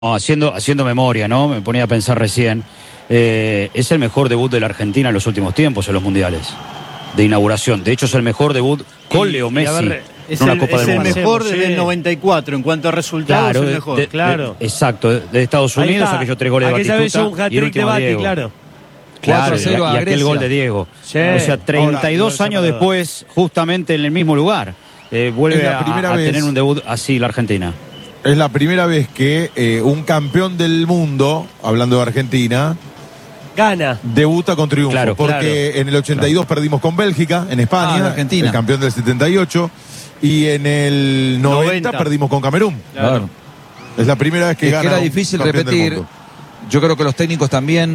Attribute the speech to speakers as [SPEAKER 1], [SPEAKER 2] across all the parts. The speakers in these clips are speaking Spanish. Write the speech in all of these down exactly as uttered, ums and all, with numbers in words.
[SPEAKER 1] No, haciendo, haciendo memoria, ¿no? Me ponía a pensar recién. Eh, es el mejor debut de la Argentina en los últimos tiempos en los mundiales de inauguración. De hecho, es el mejor debut con
[SPEAKER 2] Y-
[SPEAKER 1] Leo
[SPEAKER 2] y
[SPEAKER 1] Messi
[SPEAKER 2] a ver,
[SPEAKER 1] en
[SPEAKER 3] Es
[SPEAKER 1] una
[SPEAKER 3] el,
[SPEAKER 1] Copa
[SPEAKER 3] es
[SPEAKER 1] del
[SPEAKER 3] el
[SPEAKER 1] Mundo.
[SPEAKER 3] mejor
[SPEAKER 2] Sí.
[SPEAKER 3] desde el noventa y cuatro. En cuanto a resultados,
[SPEAKER 1] Claro,
[SPEAKER 3] es el
[SPEAKER 1] de-
[SPEAKER 3] mejor.
[SPEAKER 1] de-
[SPEAKER 2] Claro.
[SPEAKER 1] de- exacto, de, de Estados
[SPEAKER 2] Ahí
[SPEAKER 1] Unidos,
[SPEAKER 2] está.
[SPEAKER 1] aquellos tres goles de
[SPEAKER 2] Aquella vez
[SPEAKER 1] Batistuta
[SPEAKER 2] un
[SPEAKER 1] y el
[SPEAKER 2] hat-trick de
[SPEAKER 1] último
[SPEAKER 2] Bati,
[SPEAKER 1] Diego.
[SPEAKER 2] claro.
[SPEAKER 1] Claro,
[SPEAKER 4] cuatro a cero
[SPEAKER 1] y,
[SPEAKER 4] a
[SPEAKER 1] y aquel
[SPEAKER 4] Grecia.
[SPEAKER 1] gol de Diego.
[SPEAKER 2] Sí.
[SPEAKER 1] O sea, treinta y dos
[SPEAKER 2] Ahora,
[SPEAKER 1] años
[SPEAKER 2] Diego
[SPEAKER 1] después, justamente en el mismo lugar, eh, vuelve
[SPEAKER 5] Es la
[SPEAKER 1] a,
[SPEAKER 5] primera
[SPEAKER 1] a
[SPEAKER 5] vez.
[SPEAKER 1] tener un debut así la Argentina.
[SPEAKER 5] Es la primera vez que eh, un campeón del mundo, hablando de Argentina,
[SPEAKER 2] Gana.
[SPEAKER 5] debuta con triunfo.
[SPEAKER 1] Claro,
[SPEAKER 5] porque
[SPEAKER 2] claro.
[SPEAKER 5] en el ochenta y dos perdimos con Bélgica, en España,
[SPEAKER 4] Ah, en Argentina.
[SPEAKER 5] el campeón del setenta y ocho, y en el noventa,
[SPEAKER 3] noventa.
[SPEAKER 5] perdimos con Camerún.
[SPEAKER 4] Claro.
[SPEAKER 5] Es la primera vez que
[SPEAKER 4] Es
[SPEAKER 5] gana
[SPEAKER 4] que era
[SPEAKER 5] un
[SPEAKER 4] difícil
[SPEAKER 5] campeón del
[SPEAKER 4] repetir.
[SPEAKER 5] mundo.
[SPEAKER 4] Yo creo que los técnicos también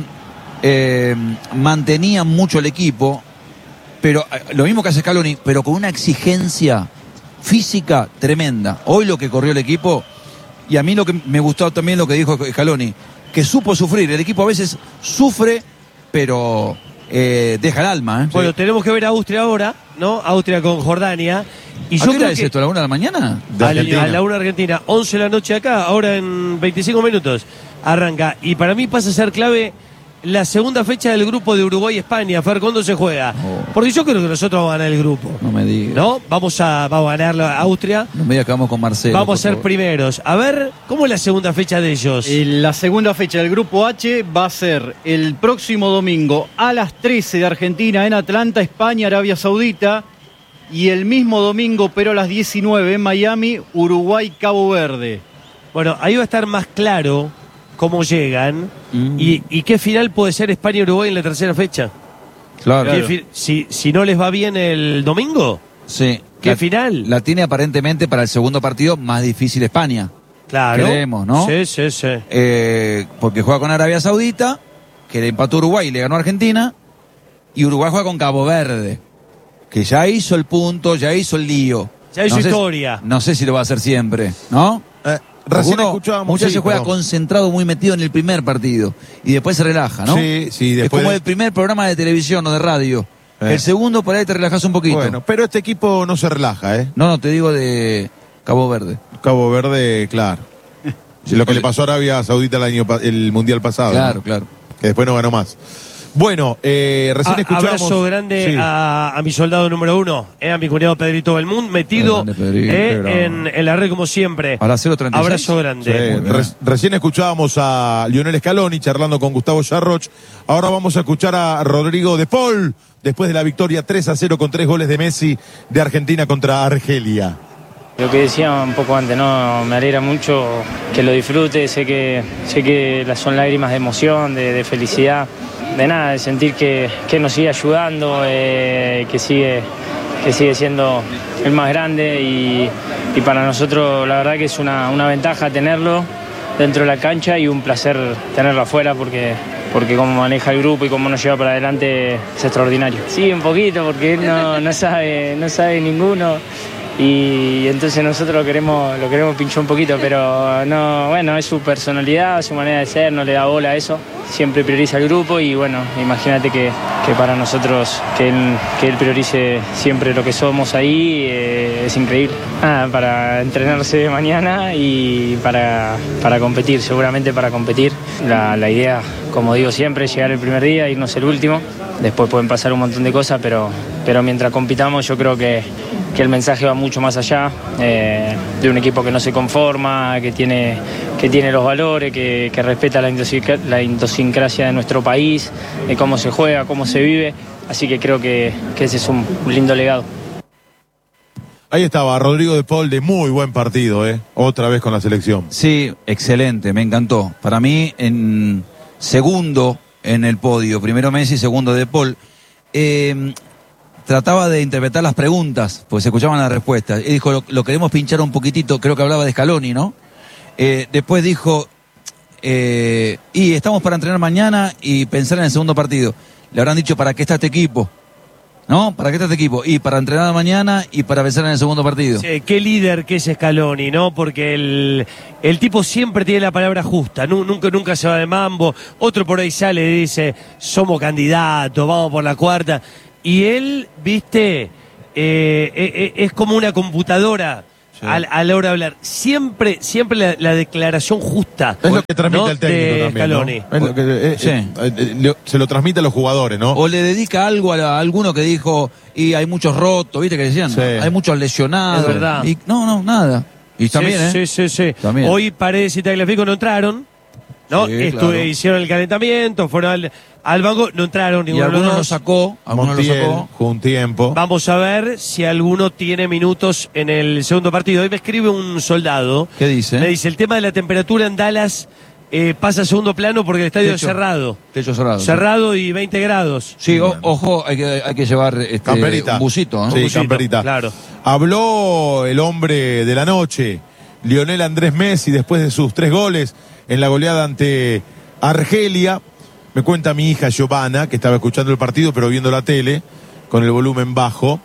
[SPEAKER 4] eh, mantenían mucho el equipo, pero eh, lo mismo que hace Scaloni, pero con una exigencia física tremenda. Hoy lo que corrió el equipo, y a mí lo que me gustó también lo que dijo Scaloni, que supo sufrir. El equipo a veces sufre, pero eh, deja el alma. ¿eh?
[SPEAKER 2] Bueno, tenemos que ver a Austria ahora, ¿no? Austria con Jordania. Y
[SPEAKER 4] ¿A
[SPEAKER 2] yo
[SPEAKER 4] qué hora
[SPEAKER 2] creo
[SPEAKER 4] es
[SPEAKER 2] que
[SPEAKER 4] esto? ¿A la una de la mañana?
[SPEAKER 5] De
[SPEAKER 2] a la-
[SPEAKER 5] Argentina.
[SPEAKER 2] a la una Argentina, once de la noche acá, ahora en veinticinco minutos arranca. Y para mí pasa a ser clave la segunda fecha del grupo de Uruguay y España. Fer, ¿cuándo se juega?
[SPEAKER 4] Oh.
[SPEAKER 2] Porque yo creo que nosotros vamos a ganar el grupo.
[SPEAKER 4] No me digas.
[SPEAKER 2] ¿No? Vamos a, vamos a ganar a Austria.
[SPEAKER 4] No me digas que vamos con Marcelo.
[SPEAKER 2] Vamos a
[SPEAKER 4] por
[SPEAKER 2] ser
[SPEAKER 4] favor.
[SPEAKER 2] primeros. A ver, ¿cómo es la segunda fecha de ellos?
[SPEAKER 3] Eh, La segunda fecha del grupo H va a ser el próximo domingo a las trece de Argentina en Atlanta, España, Arabia Saudita. Y el mismo domingo, pero a las diecinueve en Miami, Uruguay, Cabo Verde.
[SPEAKER 2] Bueno, ahí va a estar más claro cómo llegan
[SPEAKER 4] Mm.
[SPEAKER 2] y, y qué final puede ser España-Uruguay en la tercera fecha.
[SPEAKER 4] Claro.
[SPEAKER 2] ¿Qué fi- si, si no les va bien el domingo,
[SPEAKER 4] Sí.
[SPEAKER 2] ¿qué
[SPEAKER 4] La-
[SPEAKER 2] final?
[SPEAKER 4] La tiene aparentemente para el segundo partido más difícil España.
[SPEAKER 2] Claro.
[SPEAKER 4] Creemos, ¿no?
[SPEAKER 2] Sí, sí, sí.
[SPEAKER 4] Eh, porque juega con Arabia Saudita, que le empató Uruguay y le ganó a Argentina, y Uruguay juega con Cabo Verde, que ya hizo el punto, ya hizo el lío.
[SPEAKER 2] Ya hizo
[SPEAKER 4] No sé-
[SPEAKER 2] historia.
[SPEAKER 4] No sé si lo va a hacer siempre, ¿no?
[SPEAKER 5] Eh,
[SPEAKER 4] Porque
[SPEAKER 5] recién
[SPEAKER 4] uno
[SPEAKER 5] escuchábamos.
[SPEAKER 4] muchas
[SPEAKER 5] sí,
[SPEAKER 4] veces juega
[SPEAKER 5] perdón.
[SPEAKER 4] concentrado, muy metido en el primer partido, y después se relaja, ¿no?
[SPEAKER 5] Sí, sí,
[SPEAKER 4] Es
[SPEAKER 5] después
[SPEAKER 4] como
[SPEAKER 5] de-
[SPEAKER 4] el primer programa de televisión o de radio.
[SPEAKER 5] Eh.
[SPEAKER 4] El segundo por ahí te relajas un poquito.
[SPEAKER 5] Bueno, pero este equipo no se relaja, ¿eh?
[SPEAKER 4] No, no, te digo de Cabo Verde.
[SPEAKER 5] Cabo Verde, claro. Lo que le pasó a Arabia Saudita el año pa- el mundial pasado.
[SPEAKER 4] Claro,
[SPEAKER 5] ¿no?
[SPEAKER 4] claro.
[SPEAKER 5] Que después no ganó más. Bueno, eh, recién
[SPEAKER 2] A-
[SPEAKER 5] escuchamos.
[SPEAKER 2] abrazo grande
[SPEAKER 5] Sí.
[SPEAKER 2] a, a mi soldado número uno, eh, a mi cuñado Pedrito Belmont, metido
[SPEAKER 4] Grande, Pedrito,
[SPEAKER 2] eh,
[SPEAKER 5] qué grande.
[SPEAKER 2] en, en la red como siempre.
[SPEAKER 4] Ahora cero treinta y seis.
[SPEAKER 2] Abrazo
[SPEAKER 5] Sí,
[SPEAKER 2] grande.
[SPEAKER 4] bien.
[SPEAKER 5] re- recién escuchábamos a Lionel Scaloni charlando con Gustavo Jarroch. Ahora vamos a escuchar a Rodrigo de Paul después de la victoria tres a cero con tres goles de Messi de Argentina contra Argelia.
[SPEAKER 6] Lo que decía un poco antes, ¿no? Me alegra mucho que lo disfrute, sé que, sé que las- son lágrimas de emoción, de, de felicidad, de nada, de sentir que, que nos sigue ayudando, eh, que, sigue, que sigue siendo el más grande y, y para nosotros la verdad que es una, una ventaja tenerlo dentro de la cancha y un placer tenerlo afuera porque, porque cómo maneja el grupo y cómo nos lleva para adelante es extraordinario. Sí, un poquito porque él no, no sabe, no sabe ninguno. Y entonces nosotros lo queremos, lo queremos pinchar un poquito, pero no, bueno, es su personalidad, su manera de ser, no le da bola a eso, siempre prioriza el grupo y bueno, imagínate que, que para nosotros que él, que él priorice siempre lo que somos ahí eh, es increíble. Ah, para entrenarse mañana y para, para competir, seguramente para competir. La, la idea, como digo siempre, es llegar el primer día, irnos el último, después pueden pasar un montón de cosas, pero, pero mientras compitamos yo creo que que el mensaje va mucho más allá, eh, de un equipo que no se conforma, que tiene, que tiene los valores, que, que respeta la, idiosincra- la idiosincrasia de nuestro país, de cómo se juega, cómo se vive, así que creo que, que ese es un, un lindo legado.
[SPEAKER 5] Ahí estaba Rodrigo de Paul de muy buen partido, ¿eh? Otra vez con la selección.
[SPEAKER 4] Sí, excelente, me encantó. Para mí, en segundo en el podio, primero Messi, segundo De Paul. Eh, trataba de interpretar las preguntas, pues se escuchaban las respuestas. Y dijo, lo, lo queremos pinchar un poquitito, creo que hablaba de Scaloni, ¿no? Eh, después dijo, eh, y estamos para entrenar mañana y pensar en el segundo partido. Le habrán dicho, ¿para qué está este equipo? ¿No? ¿Para qué está este equipo? Y para entrenar mañana y para pensar en el segundo partido.
[SPEAKER 2] Sí, qué líder que es Scaloni, ¿no? Porque el, el tipo siempre tiene la palabra justa, nu- nunca, nunca se va de mambo. Otro por ahí sale y dice, somos candidatos, vamos por la cuarta. Y él, viste, eh, eh, eh, es como una computadora a, a la hora de hablar. Siempre, siempre la, la declaración justa.
[SPEAKER 5] Es lo que transmite
[SPEAKER 2] ¿no?
[SPEAKER 5] el técnico
[SPEAKER 2] de
[SPEAKER 5] también,
[SPEAKER 2] Scaloni.
[SPEAKER 5] ¿no? Es lo que, eh,
[SPEAKER 4] Sí.
[SPEAKER 5] eh, eh, le- se lo transmite a los jugadores, ¿no?
[SPEAKER 4] O le dedica algo a, la- a alguno que dijo, y hay muchos rotos, ¿viste que decían?
[SPEAKER 5] Sí.
[SPEAKER 4] Hay muchos lesionados.
[SPEAKER 2] Es verdad.
[SPEAKER 4] Y, no, no, nada. Y también,
[SPEAKER 2] sí,
[SPEAKER 4] ¿eh?
[SPEAKER 2] sí, sí, sí.
[SPEAKER 4] También.
[SPEAKER 2] Hoy Paredes y Tagliafico no entraron. ¿no?
[SPEAKER 4] Sí,
[SPEAKER 2] Estu-
[SPEAKER 4] claro.
[SPEAKER 2] Hicieron el calentamiento, fueron al, al banco, no entraron
[SPEAKER 4] Y
[SPEAKER 2] ninguno de los
[SPEAKER 4] algunos lo
[SPEAKER 2] dos.
[SPEAKER 4] sacó, algunos lo
[SPEAKER 5] Montiel,
[SPEAKER 4] sacó.
[SPEAKER 5] jugó un tiempo.
[SPEAKER 2] Vamos a ver si alguno tiene minutos en el segundo partido. Hoy me escribe un soldado.
[SPEAKER 4] ¿Qué dice?
[SPEAKER 2] Me dice, el tema de la temperatura en Dallas eh, pasa a segundo plano porque el estadio
[SPEAKER 4] Techo.
[SPEAKER 2] es cerrado.
[SPEAKER 4] Techo cerrado.
[SPEAKER 2] Cerrado y veinte grados.
[SPEAKER 4] Sí, o- ojo, hay que, hay que llevar este,
[SPEAKER 5] Camperita.
[SPEAKER 4] un busito, ¿no?
[SPEAKER 5] Sí,
[SPEAKER 2] busito,
[SPEAKER 5] camperita.
[SPEAKER 2] claro.
[SPEAKER 5] Habló el hombre de la noche, Lionel Andrés Messi, después de sus tres goles en la goleada ante Argelia. Me cuenta mi hija Giovanna, que estaba escuchando el partido pero viendo la tele con el volumen bajo,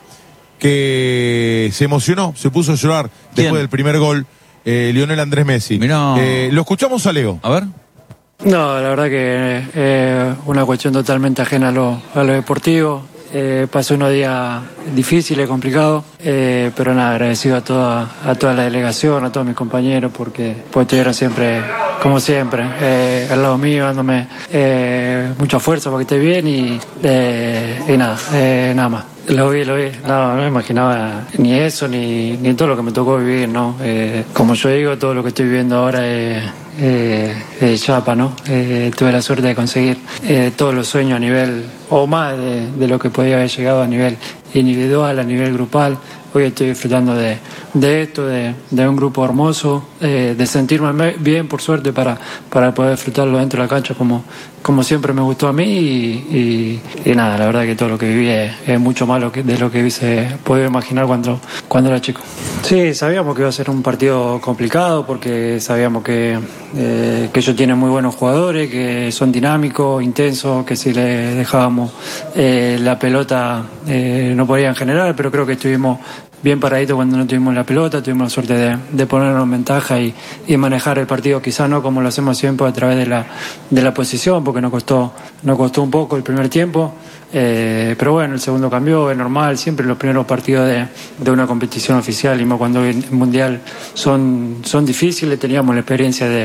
[SPEAKER 5] que se emocionó, se puso a llorar
[SPEAKER 4] ¿Quién?
[SPEAKER 5] después del primer gol, eh, Lionel Andrés Messi.
[SPEAKER 4] Mirá.
[SPEAKER 5] Eh, lo escuchamos a Leo.
[SPEAKER 4] A ver.
[SPEAKER 7] No, la verdad que es eh, una cuestión totalmente ajena a lo, a lo deportivo. Eh, pasé unos días difíciles, complicados, eh, pero nada, agradecido a toda, a toda la delegación, a todos mis compañeros, porque pues, estuvieron siempre, como siempre, eh, al lado mío, dándome eh, mucha fuerza para que esté bien y, eh, y nada, eh, nada más. Lo vi, lo vi. No, no me imaginaba ni eso, ni, ni todo lo que me tocó vivir, ¿no? Eh, como yo digo, todo lo que estoy viviendo ahora es, eh, es chapa, ¿no? Eh, tuve la suerte de conseguir eh, todos los sueños a nivel, o más de, de lo que podía haber llegado a nivel individual, a nivel grupal. Hoy estoy disfrutando de, de esto, de, de un grupo hermoso, eh, de sentirme bien, por suerte, para, para poder disfrutarlo dentro de la cancha como, como siempre me gustó a mí. Y, y, y nada, la verdad que todo lo que viví es, es mucho más lo que, de lo que hubiese podido imaginar cuando, cuando era chico. Sí, sabíamos que iba a ser un partido complicado porque sabíamos que, eh, que ellos tienen muy buenos jugadores, que son dinámicos, intensos, que si les dejábamos eh, la pelota eh, no podían generar, pero creo que estuvimos bien paradito cuando no tuvimos la pelota, tuvimos la suerte de, de ponernos en ventaja y, y manejar el partido, quizá no como lo hacemos siempre a través de la, de la posición, porque nos costó, nos costó un poco el primer tiempo, eh, pero bueno, el segundo cambió, es normal, siempre los primeros partidos de, de una competición oficial, y más cuando el Mundial son, son difíciles, teníamos la experiencia de,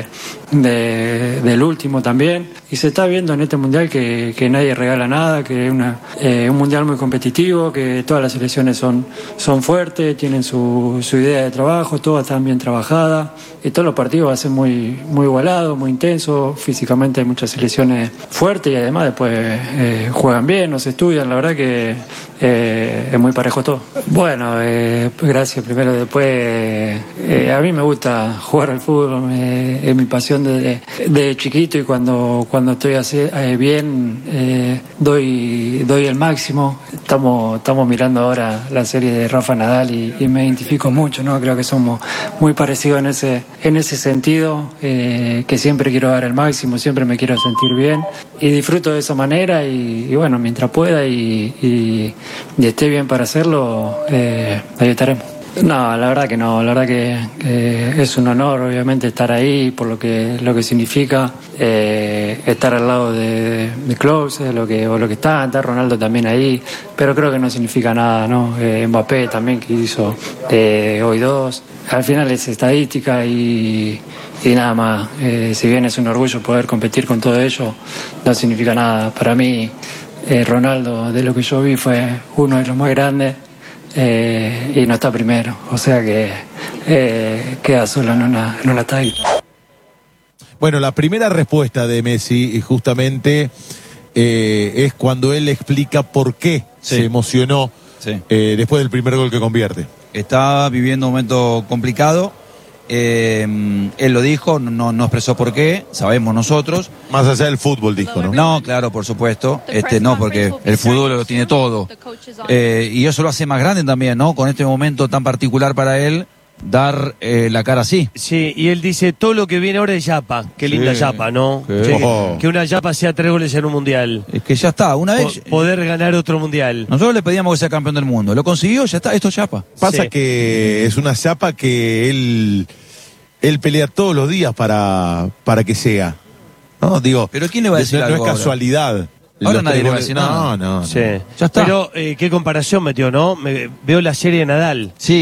[SPEAKER 7] de, del último también, y se está viendo en este Mundial que, que nadie regala nada, que es una, eh, un Mundial muy competitivo, que todas las selecciones son, son fuertes, tienen su, su idea de trabajo, todas están bien trabajadas, y todos los partidos van a ser muy, muy igualados, muy intensos, físicamente hay muchas selecciones fuertes y además después eh, juegan bien, nos estudian, la verdad que eh, es muy parejo todo. Bueno, eh, gracias primero, después eh, a mí me gusta jugar al fútbol, eh, es mi pasión desde de chiquito, y cuando, cuando estoy así, eh, bien eh, doy, doy el máximo. Estamos, estamos mirando ahora la serie de Rafa Nadal y, y me identifico mucho, ¿no? Creo que somos muy parecidos en ese, en ese sentido, eh, que siempre quiero dar el máximo, siempre me quiero sentir bien y disfruto de esa manera, y, y bueno, mientras pueda y, y, y esté bien para hacerlo, eh, ahí estaremos. No, la verdad que no, la verdad que, que es un honor obviamente estar ahí por lo que lo que significa eh, estar al lado de, de Klose, lo que, o lo que está, está Ronaldo también ahí, pero creo que no significa nada, ¿no? Eh, Mbappé también, que hizo eh, hoy dos, al final es estadística y, y nada más, eh, si bien es un orgullo poder competir con todo ello, no significa nada. Para mí eh, Ronaldo, de lo que yo vi, fue uno de los más grandes. Eh, y no está primero, o sea que eh, queda solo en una, en una talla.
[SPEAKER 5] Bueno, la primera respuesta de Messi justamente eh, es cuando él explica por qué
[SPEAKER 4] Sí.
[SPEAKER 5] se emocionó
[SPEAKER 4] Sí.
[SPEAKER 5] eh, después del primer gol que convierte.
[SPEAKER 4] Está viviendo un momento complicado. Eh, él lo dijo, no, no expresó por qué, sabemos nosotros.
[SPEAKER 5] Más allá del fútbol, dijo, ¿no?
[SPEAKER 4] No, claro, por supuesto. Este, no, porque el fútbol lo tiene todo. Eh, y eso lo hace más grande también, ¿no? Con este momento tan particular para él, dar eh, la cara así.
[SPEAKER 2] Sí, y él dice, todo lo que viene ahora es Yapa. Qué linda
[SPEAKER 4] Sí,
[SPEAKER 2] Yapa, ¿no?
[SPEAKER 4] sí.
[SPEAKER 2] Sí,
[SPEAKER 5] Ojo.
[SPEAKER 2] que una Yapa sea tres goles en un mundial.
[SPEAKER 4] Es que ya está, una
[SPEAKER 2] Po-
[SPEAKER 4] vez.
[SPEAKER 2] poder ganar otro mundial.
[SPEAKER 4] Nosotros le pedíamos que sea campeón del mundo. Lo consiguió, ya está, esto es chapa.
[SPEAKER 5] Pasa
[SPEAKER 2] Sí.
[SPEAKER 5] que es una chapa que él, él pelea todos los días para, para que sea. No, digo,
[SPEAKER 4] Pero ¿quién le va a decir
[SPEAKER 5] no,
[SPEAKER 4] algo
[SPEAKER 5] no es
[SPEAKER 4] ahora?
[SPEAKER 5] casualidad.
[SPEAKER 4] Ahora
[SPEAKER 5] Los
[SPEAKER 4] nadie
[SPEAKER 5] tres
[SPEAKER 4] le va a
[SPEAKER 5] goles-
[SPEAKER 4] decir nada.
[SPEAKER 5] No, no, no.
[SPEAKER 2] Sí.
[SPEAKER 4] Ya está.
[SPEAKER 2] Pero, eh, ¿qué comparación metió, no? Me- veo la serie de Nadal.
[SPEAKER 4] Sí,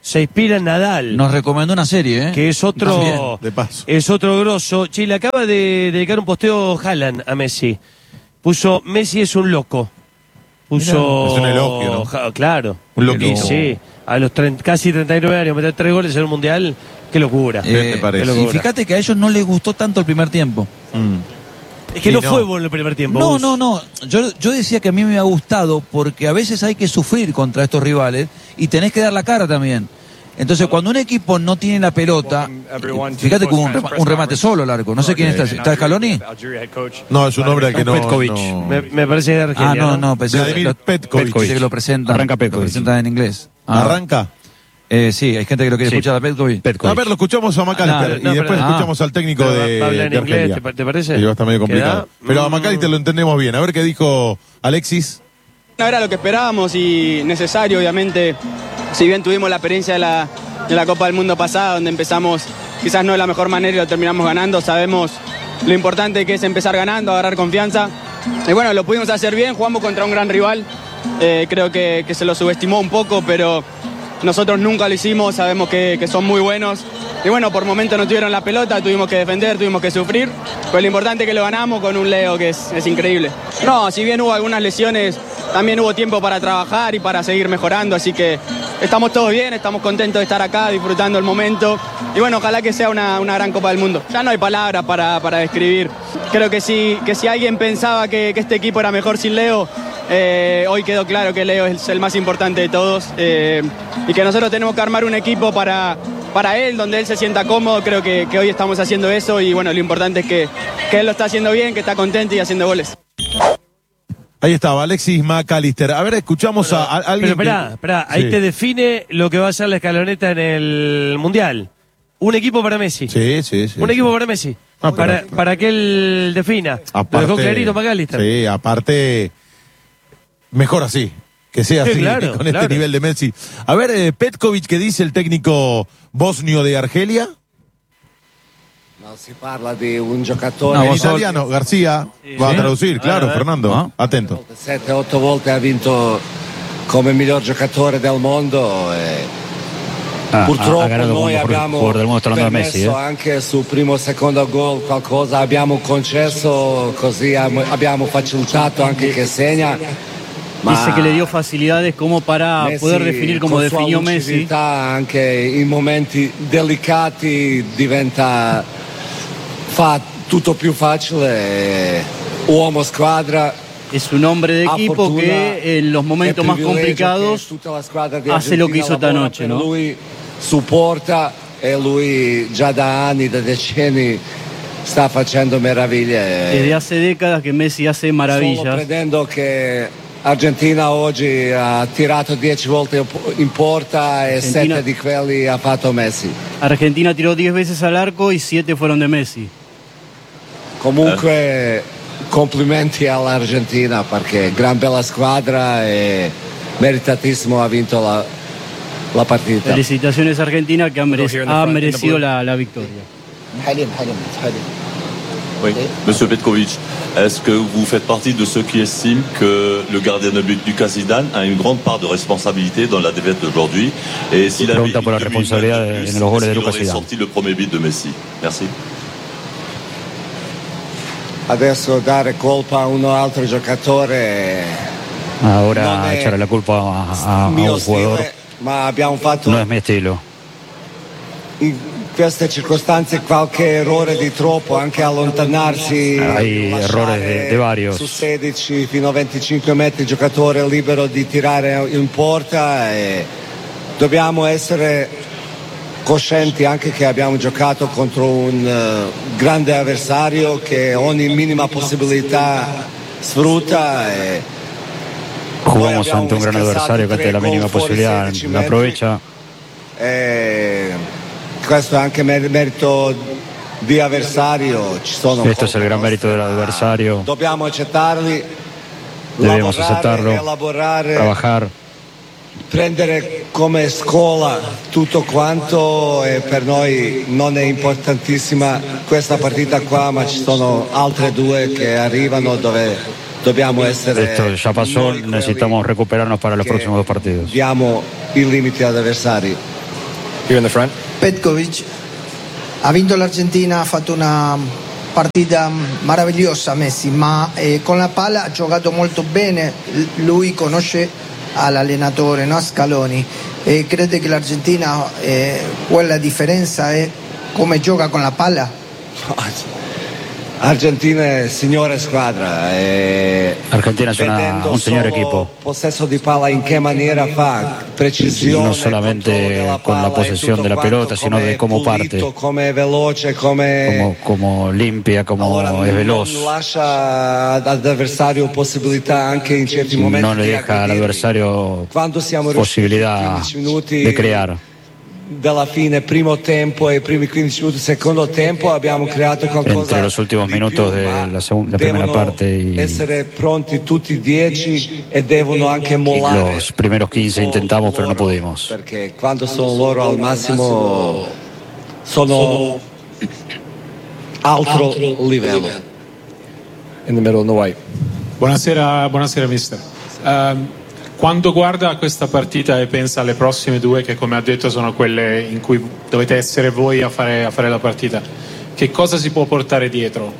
[SPEAKER 2] se inspira en Nadal.
[SPEAKER 4] Nos recomendó una serie, ¿eh?
[SPEAKER 2] Que es otro,
[SPEAKER 5] También, de paso.
[SPEAKER 2] es otro grosso. Che, le acaba de dedicar un posteo Haaland a Messi. Puso, Messi es un loco. Puso...
[SPEAKER 5] Mirá, es un elogio, ¿no?
[SPEAKER 2] Ja, claro.
[SPEAKER 5] Un loquito.
[SPEAKER 2] Sí, a los treinta, casi treinta y nueve años, meter tres goles en un mundial, qué locura.
[SPEAKER 5] ¿Qué te parece?
[SPEAKER 2] Qué
[SPEAKER 4] Y
[SPEAKER 2] locura.
[SPEAKER 4] fíjate que a ellos no les gustó tanto el primer tiempo.
[SPEAKER 5] Mm.
[SPEAKER 2] Es que
[SPEAKER 5] Sí,
[SPEAKER 2] no,
[SPEAKER 5] no.
[SPEAKER 2] fue bueno el primer tiempo.
[SPEAKER 4] No,
[SPEAKER 2] Gus.
[SPEAKER 4] no, no. Yo, yo decía que a mí me ha gustado porque a veces hay que sufrir contra estos rivales y tenés que dar la cara también. Entonces, cuando un equipo no tiene la pelota, fíjate que hubo un, rema- un remate solo al arco. No sé quién está. ¿Está Scaloni?
[SPEAKER 5] No, es un hombre al que no.
[SPEAKER 1] Petkovic.
[SPEAKER 5] no-
[SPEAKER 2] Me, me parece que es de Argelia.
[SPEAKER 4] Ah, no, no, pensé,
[SPEAKER 5] Vladimir
[SPEAKER 4] lo-
[SPEAKER 5] Petkovic.
[SPEAKER 4] pensé que lo presentan.
[SPEAKER 1] Arranca
[SPEAKER 4] Lo
[SPEAKER 1] Petkovic.
[SPEAKER 4] presentan en inglés. Ah,
[SPEAKER 5] ¿Arranca?
[SPEAKER 4] eh, sí, hay gente que lo quiere
[SPEAKER 1] Sí.
[SPEAKER 4] escuchar a Petkovic.
[SPEAKER 1] Petkovic.
[SPEAKER 5] A ver, lo escuchamos a McAllister
[SPEAKER 4] Ah,
[SPEAKER 5] y
[SPEAKER 2] no,
[SPEAKER 5] después
[SPEAKER 2] pero-
[SPEAKER 5] escuchamos al técnico
[SPEAKER 2] Pero va-
[SPEAKER 5] de,
[SPEAKER 2] va a hablar en
[SPEAKER 5] de
[SPEAKER 2] inglés,
[SPEAKER 5] Argelia.
[SPEAKER 2] ¿te pa- te parece?
[SPEAKER 5] Y va a estar medio complicado.
[SPEAKER 2] ¿Queda?
[SPEAKER 5] Pero a
[SPEAKER 2] Mm.
[SPEAKER 5] McAllister lo entendemos bien. A ver qué dijo Alexis.
[SPEAKER 8] No era lo que esperábamos y necesario, obviamente. Si bien tuvimos la experiencia de la, de la Copa del Mundo pasada, donde empezamos quizás no de la mejor manera y lo terminamos ganando, sabemos lo importante que es empezar ganando, agarrar confianza. Y bueno, lo pudimos hacer bien, jugamos contra un gran rival. Eh, creo que, que se lo subestimó un poco, pero nosotros nunca lo hicimos, sabemos que, que son muy buenos. Y bueno, por momentos no tuvieron la pelota, tuvimos que defender, tuvimos que sufrir. Pero lo importante es que lo ganamos con un Leo que es, es increíble. No, si bien hubo algunas lesiones, también hubo tiempo para trabajar y para seguir mejorando. Así que estamos todos bien, estamos contentos de estar acá, disfrutando el momento. Y bueno, ojalá que sea una, una gran Copa del Mundo. Ya no hay palabras para, para describir. Creo que si, que si alguien pensaba que, que este equipo era mejor sin Leo, eh, hoy quedó claro que Leo es el más importante de todos. Eh, y que nosotros tenemos que armar un equipo para... para él, donde él se sienta cómodo. Creo que, que hoy estamos haciendo eso y bueno, lo importante es que, que él lo está haciendo bien, que está contento y haciendo goles.
[SPEAKER 5] Ahí estaba Alexis McAllister. A ver, escuchamos a, a alguien.
[SPEAKER 2] Pero esperá,
[SPEAKER 5] que-
[SPEAKER 2] esperá, ahí
[SPEAKER 5] Sí.
[SPEAKER 2] te define lo que va a ser la escaloneta en el Mundial. Un equipo para Messi.
[SPEAKER 5] Sí, sí, sí.
[SPEAKER 2] Un
[SPEAKER 5] sí.
[SPEAKER 2] equipo para Messi.
[SPEAKER 5] Ah, pero-
[SPEAKER 2] para, para que él defina.
[SPEAKER 5] Aparte,
[SPEAKER 2] lo dejó clarito McAllister.
[SPEAKER 5] Sí, aparte, mejor así. Que sea
[SPEAKER 2] Sí,
[SPEAKER 5] así,
[SPEAKER 2] claro,
[SPEAKER 5] con
[SPEAKER 2] claro.
[SPEAKER 5] este nivel de Messi. A ver, eh, Petkovic, ¿qué dice el técnico bosnio de Argelia?
[SPEAKER 9] No si parla di un giocatore
[SPEAKER 4] No,
[SPEAKER 5] En
[SPEAKER 4] vos sos-
[SPEAKER 5] italiano, García va a traducir, claro,
[SPEAKER 2] ver.
[SPEAKER 5] Fernando.
[SPEAKER 4] Ah.
[SPEAKER 5] Atento.
[SPEAKER 9] sette otto volte ha vinto come miglior giocatore del mondo e
[SPEAKER 1] Ah,
[SPEAKER 9] purtroppo
[SPEAKER 1] ha ganado como
[SPEAKER 9] noi
[SPEAKER 1] mejor
[SPEAKER 9] abbiamo
[SPEAKER 1] jugador del mundo, está hablando de Messi.
[SPEAKER 9] permesso
[SPEAKER 1] ¿eh?
[SPEAKER 9] anche sul primo e secondo gol qualcosa abbiamo concesso, così am- abbiamo facilitato anche che segna. Ma
[SPEAKER 3] Dice que le dio facilidades como para
[SPEAKER 9] Messi,
[SPEAKER 3] poder definir como
[SPEAKER 9] con sua
[SPEAKER 3] definió Messi.
[SPEAKER 9] lucidità, anche in momenti delicati diventa fa tutto più facile e uomo squadra.
[SPEAKER 3] Es un hombre de
[SPEAKER 9] Ha
[SPEAKER 3] equipo
[SPEAKER 9] fortuna
[SPEAKER 3] que en los momentos
[SPEAKER 9] e
[SPEAKER 3] más
[SPEAKER 9] privilegio
[SPEAKER 3] complicados
[SPEAKER 9] che tutta la squadra di
[SPEAKER 3] hace lo que
[SPEAKER 9] Argentina
[SPEAKER 3] hizo esta
[SPEAKER 9] lavora
[SPEAKER 3] noche,
[SPEAKER 9] per
[SPEAKER 3] ¿no?
[SPEAKER 9] Lui supporta e lui già da anni, da decenni sta facendo meraviglie.
[SPEAKER 3] Desde hace décadas que Messi hace
[SPEAKER 9] Solo
[SPEAKER 3] maravillas.
[SPEAKER 9] credendo che Argentina oggi ha tirato dieci volte in porta e
[SPEAKER 3] Argentina-
[SPEAKER 9] sette di quelli ha fatto Messi.
[SPEAKER 3] Argentina tiró diez veces al arco y siete fueron de Messi.
[SPEAKER 9] Comunque complimenti all'Argentina perché gran bella squadra e meritatissimo ha vinto la, la partita.
[SPEAKER 3] Felicitaciones a Argentina que ha, merec- ha merecido la, la victoria.
[SPEAKER 10] Oui. Monsieur Petkovic, est-ce que vous faites partie de ceux qui estiment que le gardien de but Lucas Zidane a une grande part de responsabilité dans la défaite d'aujourd'hui? Et s'il avait
[SPEAKER 1] Pregunta por la
[SPEAKER 10] eu une
[SPEAKER 1] responsabilidad
[SPEAKER 10] balle de
[SPEAKER 1] en
[SPEAKER 10] plus,
[SPEAKER 1] los goles de
[SPEAKER 10] est-ce qu'il
[SPEAKER 1] Lucas
[SPEAKER 10] aurait
[SPEAKER 1] Zidane?
[SPEAKER 10] sorti le premier but de Messi? Merci.
[SPEAKER 9] Adesso dare colpa a un altro giocatore
[SPEAKER 1] Ahora
[SPEAKER 9] Non è
[SPEAKER 1] echarle la culpa a, a- a
[SPEAKER 9] mio
[SPEAKER 1] un jugador
[SPEAKER 9] stile, ma abbiamo fatto
[SPEAKER 1] no es mi estilo.
[SPEAKER 9] in queste circostanze qualche errore di troppo, anche allontanarsi,
[SPEAKER 1] Hay
[SPEAKER 9] lasciare
[SPEAKER 1] errores de, de varios.
[SPEAKER 9] su sedici fino a venticinque metri il giocatore libero di tirare in porta e dobbiamo essere coscienti anche che abbiamo giocato contro un eh, grande avversario che ogni minima possibilità sfrutta e
[SPEAKER 1] Jugamos
[SPEAKER 9] abbiamo
[SPEAKER 1] ante un gran
[SPEAKER 9] scherzato
[SPEAKER 1] adversario que ante
[SPEAKER 9] tre
[SPEAKER 1] la mínima
[SPEAKER 9] gol fuori
[SPEAKER 1] posibilidad
[SPEAKER 9] sedici
[SPEAKER 1] la
[SPEAKER 9] metri.
[SPEAKER 1] aprovecha.
[SPEAKER 9] E questo è anche mer- merito di avversario, ci sono
[SPEAKER 1] Esto es el gran mérito del adversario.
[SPEAKER 9] dobbiamo accettarli,
[SPEAKER 1] Debemos
[SPEAKER 9] lavorare,
[SPEAKER 1] aceptarlo,
[SPEAKER 9] elaborare,
[SPEAKER 1] trabajar.
[SPEAKER 9] prendere come scuola tutto quanto e per noi non è importantissima questa partita qua, ma ci sono altre due che arrivano dove dobbiamo essere
[SPEAKER 1] Esto ya pasó,
[SPEAKER 9] noi quelli
[SPEAKER 1] necesitamos recuperarnos para los
[SPEAKER 9] che
[SPEAKER 1] próximos dos partidos.
[SPEAKER 9] diamo i limiti agli avversari.
[SPEAKER 11] Here in the front.
[SPEAKER 12] Petkovic ha vinto l'Argentina, ha fatto una partita meravigliosa Messi, ma eh, con la palla ha giocato molto bene, lui conosce all'allenatore, no? Scaloni, e crede che l'Argentina, eh, quella differenza è come gioca con la palla?
[SPEAKER 9] Argentina è signore squadra. E
[SPEAKER 1] Argentina es una, un señor equipo.
[SPEAKER 9] Possesso di palla in che maniera fa, precisione.
[SPEAKER 1] No solamente con la posesión de la pelota, sino de cómo parte.
[SPEAKER 9] Come veloce, come...
[SPEAKER 1] Como, como limpia, como
[SPEAKER 9] allora,
[SPEAKER 1] es veloz.
[SPEAKER 9] Non lascia all'avversario possibilità anche in certi momenti.
[SPEAKER 1] No le deja al adversario
[SPEAKER 9] siamo
[SPEAKER 1] posibilidad de crear.
[SPEAKER 9] Dalla fine primo tempo e i primi quindici minuti secondo tempo abbiamo creato qualcosa
[SPEAKER 1] entre los últimos minutos de la, segunda, la primera parte y
[SPEAKER 9] essere pronti tutti dieci e devono anche mollare.
[SPEAKER 1] Los primeros quince intentamos pero no pudimos.
[SPEAKER 9] Perché quando sono loro al massimo sono altro livello.
[SPEAKER 11] In the middle in the white.
[SPEAKER 13] Buonasera, buonasera mister. Um, Quando guarda questa partita e pensa alle prossime due, che come ha detto sono quelle in cui dovete essere voi a fare, a fare la partita, che cosa si può portare dietro?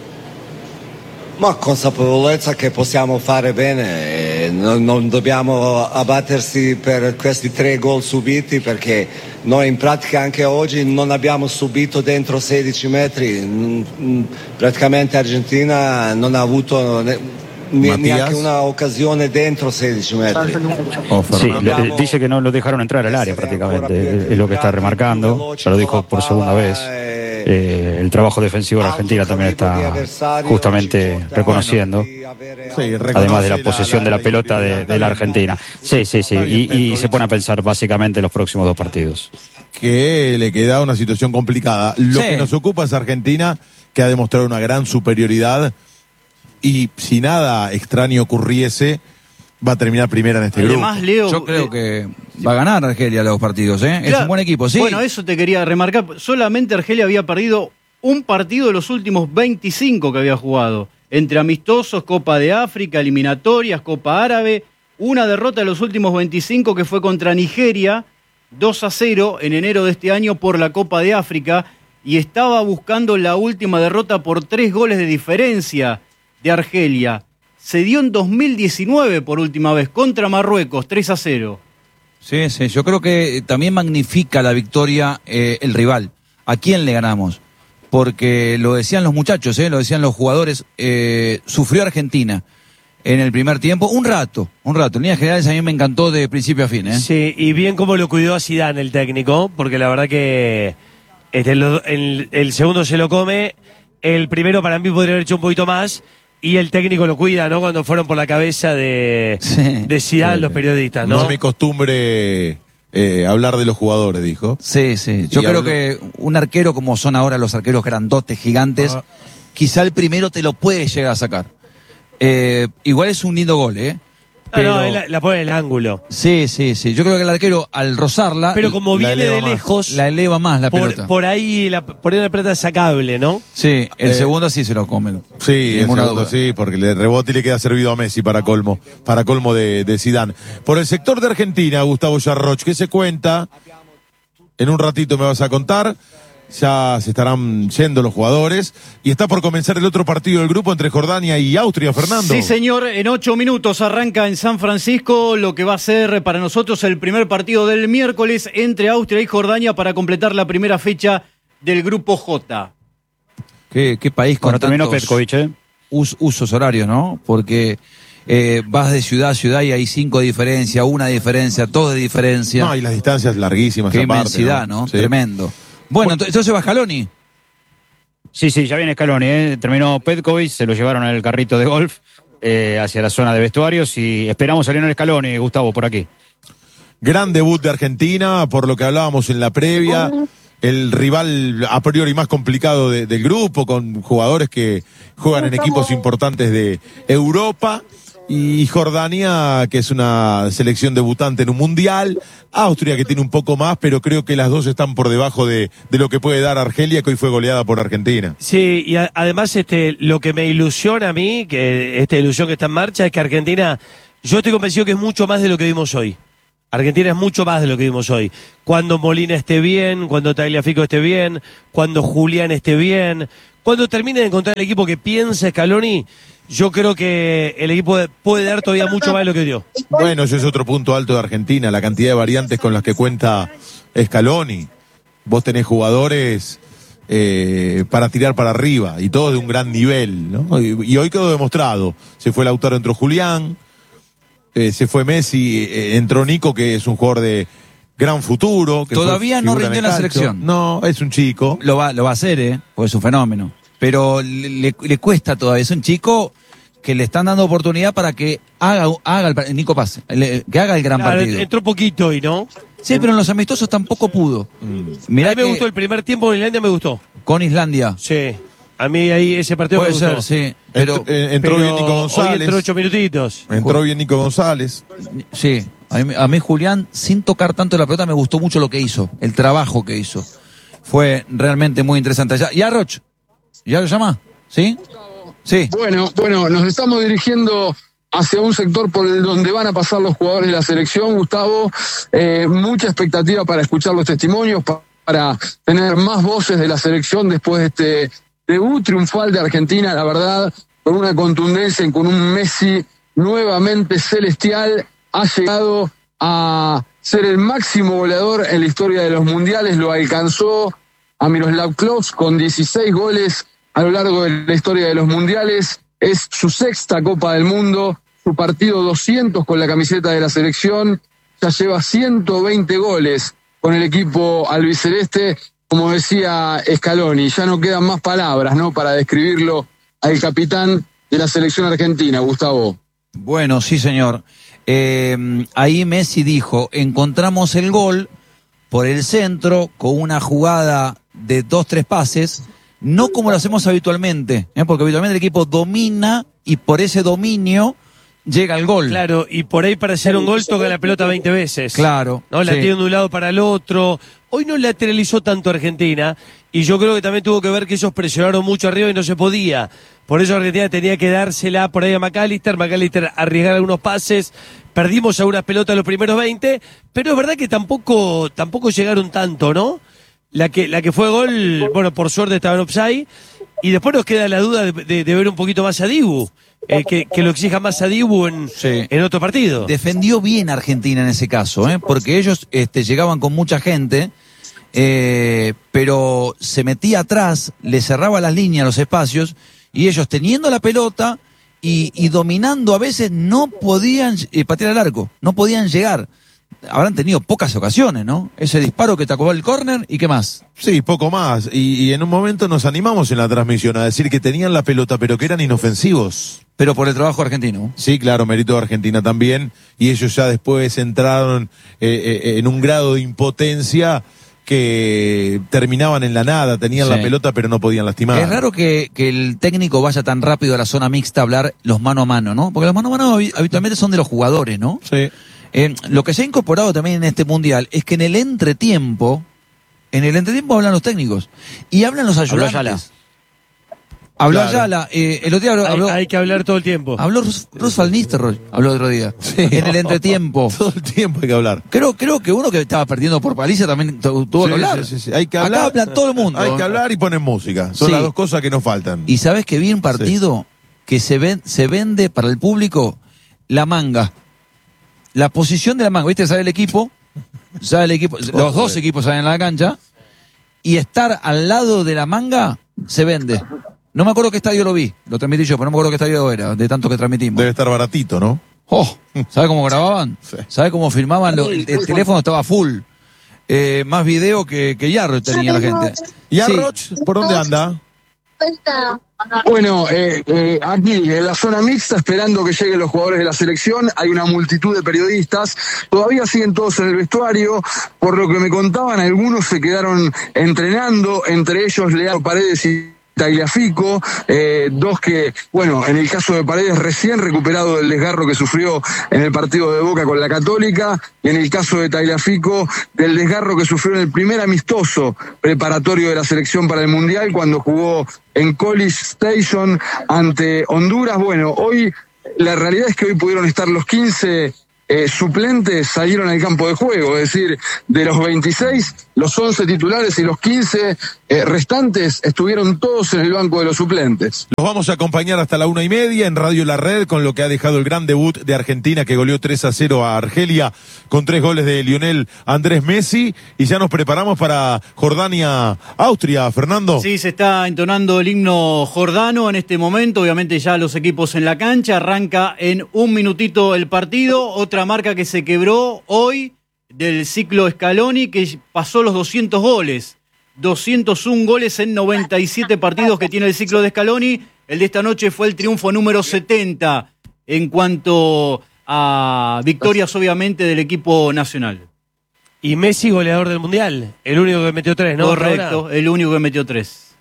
[SPEAKER 9] Ma consapevolezza che possiamo fare bene, non, non dobbiamo abbattersi per questi tre gol subiti, perché noi in pratica anche oggi non abbiamo subito dentro sedici metri, praticamente Argentina non ha avuto... Ne, neanche una occasione dentro sedici metri.
[SPEAKER 1] Sí, le, dice que no lo dejaron entrar al área prácticamente, es lo que está remarcando, ya lo dijo por segunda vez. Eh, el trabajo defensivo de Argentina también está justamente reconociendo, además de la posesión de la pelota de, de la Argentina. Sí, sí, sí, y, y se pone a pensar básicamente en los próximos dos partidos.
[SPEAKER 5] Que le queda una situación complicada. Lo
[SPEAKER 2] Sí.
[SPEAKER 5] que nos ocupa es Argentina, que ha demostrado una gran superioridad. Y si nada extraño ocurriese, va a terminar primera en este
[SPEAKER 3] Además,
[SPEAKER 5] grupo.
[SPEAKER 3] Leo,
[SPEAKER 4] Yo creo
[SPEAKER 3] eh,
[SPEAKER 4] que va a ganar Argelia los partidos, ¿eh? Es
[SPEAKER 3] claro,
[SPEAKER 4] un buen equipo, sí.
[SPEAKER 3] Bueno, eso te quería remarcar. Solamente Argelia había perdido un partido de los últimos veinticinco que había jugado. Entre amistosos, Copa de África, eliminatorias, Copa Árabe. Una derrota de los últimos veinticinco que fue contra Nigeria, dos a cero en enero de este año por la Copa de África. Y estaba buscando la última derrota por tres goles de diferencia de Argelia. Se dio en dos mil diecinueve por última vez contra Marruecos, tres a cero.
[SPEAKER 4] Sí, sí, yo creo que también magnifica la victoria eh, el rival. ¿A quién le ganamos? Porque lo decían los muchachos, eh, lo decían los jugadores, eh, sufrió Argentina en el primer tiempo, un rato, un rato. En líneas generales a mí me encantó de principio a fin. ¿eh?
[SPEAKER 2] Sí, y bien cómo lo cuidó a Zidane el técnico, porque la verdad que este, el, el, el segundo se lo come, el primero para mí podría haber hecho un poquito más, y el técnico lo cuida, ¿no? Cuando fueron por la cabeza de,
[SPEAKER 4] Sí.
[SPEAKER 2] de Zidane los periodistas,
[SPEAKER 5] No
[SPEAKER 2] ¿no?
[SPEAKER 5] es mi costumbre eh, hablar de los jugadores, dijo.
[SPEAKER 4] Sí, sí. Yo
[SPEAKER 5] Y
[SPEAKER 4] creo
[SPEAKER 5] habló-
[SPEAKER 4] que un arquero como son ahora los arqueros grandotes, gigantes,
[SPEAKER 5] Ah.
[SPEAKER 4] quizá el primero te lo puede llegar a sacar. Eh, igual es un lindo gol, ¿eh?
[SPEAKER 2] Ah, no, él la, la pone en el ángulo.
[SPEAKER 4] Sí, sí, sí. Yo creo que el arquero al rozarla...
[SPEAKER 2] Pero como
[SPEAKER 4] la
[SPEAKER 2] viene
[SPEAKER 4] eleva
[SPEAKER 2] de
[SPEAKER 4] más.
[SPEAKER 2] lejos,
[SPEAKER 4] La eleva más la pelota.
[SPEAKER 2] por, por ahí la, por ahí la pelota es sacable, ¿no?
[SPEAKER 4] Sí, el
[SPEAKER 5] Eh,
[SPEAKER 4] segundo sí se lo comen.
[SPEAKER 5] Sí, el
[SPEAKER 4] Ninguna
[SPEAKER 5] segundo
[SPEAKER 4] duda.
[SPEAKER 5] sí, porque le rebote y le queda servido a Messi para colmo, para colmo de, de Zidane. Por el sector de Argentina, Gustavo Yarroch, ¿qué se cuenta? En un ratito me vas a contar. Ya se estarán yendo los jugadores. Y está por comenzar el otro partido del grupo entre Jordania y Austria, Fernando.
[SPEAKER 3] Sí, señor, en ocho minutos arranca en San Francisco lo que va a ser para nosotros el primer partido del miércoles entre Austria y Jordania para completar la primera fecha del grupo J.
[SPEAKER 4] ¿Qué, qué país con
[SPEAKER 1] Bueno, terminó
[SPEAKER 4] tantos
[SPEAKER 1] Petkovic, ¿eh?
[SPEAKER 4] us- usos horarios, ¿no? Porque eh, vas de ciudad a ciudad y hay cinco de diferencia, una de diferencia, todo de diferencia.
[SPEAKER 5] No, y las distancias larguísimas.
[SPEAKER 4] Qué
[SPEAKER 5] aparte,
[SPEAKER 4] inmensidad, ¿no?
[SPEAKER 5] Sí.
[SPEAKER 4] Tremendo. Bueno, ent- entonces va Scaloni.
[SPEAKER 1] Sí, sí, ya viene Scaloni, ¿eh? Terminó Petkovic, se lo llevaron en el carrito de golf eh, hacia la zona de vestuarios y esperamos a Lionel Scaloni, Gustavo, por aquí.
[SPEAKER 5] Gran debut de Argentina, por lo que hablábamos en la previa. El rival a priori más complicado de- del grupo, con jugadores que juegan en equipos importantes de Europa. Y Jordania, que es una selección debutante en un mundial. Austria, que tiene un poco más, pero creo que las dos están por debajo de, de lo que puede dar Argelia, que hoy fue goleada por Argentina.
[SPEAKER 2] Sí, y a- además este, lo que me ilusiona a mí, que esta ilusión que está en marcha, es que Argentina, yo estoy convencido que es mucho más de lo que vimos hoy. Argentina es mucho más de lo que vimos hoy. Cuando Molina esté bien, cuando Tagliafico esté bien, cuando Julián esté bien, cuando termine de encontrar el equipo que piensa Scaloni, yo creo que el equipo puede dar todavía mucho más de lo que dio.
[SPEAKER 5] Bueno, ese es otro punto alto de Argentina, la cantidad de variantes con las que cuenta Scaloni. Vos tenés jugadores eh, para tirar para arriba y todos de un gran nivel, ¿no? Y, y hoy quedó demostrado. Se fue Lautaro, entró Julián, eh, se fue Messi, eh, entró Nico, que es un jugador de gran futuro. Que
[SPEAKER 4] todavía no rindió en la selección.
[SPEAKER 5] No, es un chico.
[SPEAKER 4] Lo va, lo va a hacer, ¿eh? Porque es un fenómeno. Pero le, le, le cuesta todavía. Es un chico que le están dando oportunidad para que haga, haga el, Nico Paz, le, que haga el gran
[SPEAKER 2] claro,
[SPEAKER 4] partido.
[SPEAKER 2] Entró poquito hoy, ¿no?
[SPEAKER 4] Sí, pero en los amistosos tampoco pudo.
[SPEAKER 2] Mm. Mirá a mí me gustó el primer tiempo con Islandia, me gustó.
[SPEAKER 4] Con Islandia.
[SPEAKER 2] Sí. A mí ahí ese partido
[SPEAKER 4] puede
[SPEAKER 2] me gustó.
[SPEAKER 4] ser, sí. Pero,
[SPEAKER 5] entró, eh, entró
[SPEAKER 2] pero
[SPEAKER 5] bien Nico González.
[SPEAKER 2] Hoy entró ocho minutitos.
[SPEAKER 5] Entró bien Nico González.
[SPEAKER 4] Sí. A mí, a mí Julián, sin tocar tanto la pelota, me gustó mucho lo que hizo. El trabajo que hizo. Fue realmente muy interesante. ¿Ya, ya Roch? ¿Ya lo llama? ¿Sí? Sí.
[SPEAKER 14] Bueno, bueno, nos estamos dirigiendo hacia un sector por el donde van a pasar los jugadores de la selección, Gustavo. Eh, mucha expectativa para escuchar los testimonios, pa- para tener más voces de la selección después de este debut triunfal de Argentina, la verdad, con una contundencia y con un Messi nuevamente celestial. Ha llegado a ser el máximo goleador en la historia de los mundiales, lo alcanzó a Miroslav Klose con dieciséis goles a lo largo de la historia de los mundiales. Es su sexta Copa del Mundo, su partido doscientos con la camiseta de la selección, ya lleva ciento veinte goles con el equipo albiceleste. Como decía Scaloni, ya no quedan más palabras, ¿no?, para describirlo al capitán de la selección argentina, Gustavo.
[SPEAKER 4] Bueno, sí, señor. Eh, ahí Messi dijo, encontramos el gol por el centro con una jugada de dos, tres pases, no como lo hacemos habitualmente, ¿eh? Porque habitualmente el equipo domina y por ese dominio llega el gol.
[SPEAKER 2] Claro, y por ahí para hacer un gol toca la pelota veinte veces.
[SPEAKER 4] Claro.
[SPEAKER 2] ¿No? La
[SPEAKER 4] sí.
[SPEAKER 2] tiene de un lado para el otro. Hoy no lateralizó tanto Argentina y yo creo que también tuvo que ver que ellos presionaron mucho arriba y no se podía. Por eso Argentina tenía que dársela por ahí a McAllister, McAllister arriesgar algunos pases. Perdimos algunas pelotas los primeros veinte, pero es verdad que tampoco, tampoco llegaron tanto, ¿no? La que, la que fue gol, bueno, por suerte estaba en offside. Y después nos queda la duda de, de, de ver un poquito más a Dibu, eh, que, que lo exija más a Dibu en,
[SPEAKER 4] sí.
[SPEAKER 2] en otro partido.
[SPEAKER 4] Defendió bien Argentina en ese caso, ¿eh? Porque ellos este, llegaban con mucha gente, eh, pero se metía atrás, le cerraba las líneas, los espacios, y ellos teniendo la pelota y, y dominando a veces no podían eh, patear al arco, no podían llegar. Habrán tenido pocas ocasiones, ¿no? Ese disparo que tacó el córner y qué más.
[SPEAKER 5] Sí, poco más. Y, y en un momento nos animamos en la transmisión a decir que tenían la pelota, pero que eran inofensivos.
[SPEAKER 4] Pero por el trabajo argentino.
[SPEAKER 5] Sí, claro, mérito de Argentina también. Y ellos ya después entraron eh, eh, en un grado de impotencia que terminaban en la nada. Tenían
[SPEAKER 4] Sí.
[SPEAKER 5] la pelota, pero no podían lastimar.
[SPEAKER 4] Es raro que, que el técnico vaya tan rápido a la zona mixta a hablar los mano a mano, ¿no? Porque los mano a mano habi- habitualmente son de los jugadores, ¿no?
[SPEAKER 5] Sí.
[SPEAKER 4] Eh, lo que se ha incorporado también en este mundial es que en el entretiempo, en el entretiempo hablan los técnicos y hablan los ayudantes.
[SPEAKER 1] Habló Ayala.
[SPEAKER 4] Habló
[SPEAKER 5] Claro.
[SPEAKER 4] Ayala, eh, el otro día habló,
[SPEAKER 2] Hay,
[SPEAKER 4] habló,
[SPEAKER 2] hay que hablar todo el tiempo.
[SPEAKER 4] habló Rus- Rus van Nistelrooy, habló el otro día,
[SPEAKER 5] Sí.
[SPEAKER 4] en el entretiempo.
[SPEAKER 5] Todo el tiempo hay que hablar.
[SPEAKER 4] Creo, creo que uno que estaba perdiendo por paliza también tu- tuvo que
[SPEAKER 5] Sí,
[SPEAKER 4] hablar.
[SPEAKER 5] sí, sí, sí. Hay que
[SPEAKER 4] Acá
[SPEAKER 5] hablar.
[SPEAKER 4] habla todo el mundo.
[SPEAKER 5] Hay que hablar y poner música. Son
[SPEAKER 4] Sí.
[SPEAKER 5] las dos cosas que nos faltan.
[SPEAKER 4] Y sabes que vi un partido que se, ven, se vende para el público la manga. La posición de la manga, ¿viste? Sale el equipo, sale el equipo, los dos equipos salen a la cancha, y estar al lado de la manga se vende. No me acuerdo qué estadio lo vi, lo transmití yo, pero no me acuerdo qué estadio era, de tanto que transmitimos.
[SPEAKER 5] Debe estar baratito, ¿no?
[SPEAKER 4] Oh, ¿sabe cómo grababan?
[SPEAKER 5] Sí.
[SPEAKER 4] ¿Sabe cómo filmaban? Lo- el, el teléfono estaba full. Eh, más video que, que Yarro tenía la gente.
[SPEAKER 5] ¿Y a
[SPEAKER 4] Sí.
[SPEAKER 5] Roch, por dónde anda?
[SPEAKER 14] Bueno, eh, eh, aquí en la zona mixta, esperando que lleguen los jugadores de la selección, hay una multitud de periodistas, todavía siguen todos en el vestuario, por lo que me contaban, algunos se quedaron entrenando, entre ellos Leandro Paredes y Tagliafico, eh, dos que, bueno, en el caso de Paredes recién recuperado del desgarro que sufrió en el partido de Boca con la Católica, y en el caso de Tagliafico del desgarro que sufrió en el primer amistoso preparatorio de la selección para el Mundial cuando jugó en College Station ante Honduras. Bueno, hoy la realidad es que hoy pudieron estar los quince eh, suplentes salieron al campo de juego, es decir, de los veintiséis, los once titulares y los quince eh, restantes estuvieron todos en el banco de los suplentes.
[SPEAKER 5] Los vamos a acompañar hasta la una y media en Radio La Red con lo que ha dejado el gran debut de Argentina, que goleó tres a cero a Argelia con tres goles de Lionel Andrés Messi, y ya nos preparamos para Jordania, Austria, Fernando.
[SPEAKER 3] Sí, se está entonando el himno jordano en este momento, obviamente ya los equipos en la cancha, arranca en un minutito el partido, otra marca que se quebró hoy del ciclo Scaloni, que pasó los doscientos goles, doscientos uno goles en noventa y siete partidos que tiene el ciclo de Scaloni. El de esta noche fue el triunfo número setenta en cuanto a victorias, obviamente, del equipo nacional.
[SPEAKER 2] Y Messi, goleador del Mundial, el único que metió tres, ¿no?
[SPEAKER 3] Correcto,
[SPEAKER 2] Ahora.
[SPEAKER 3] el único que metió tres.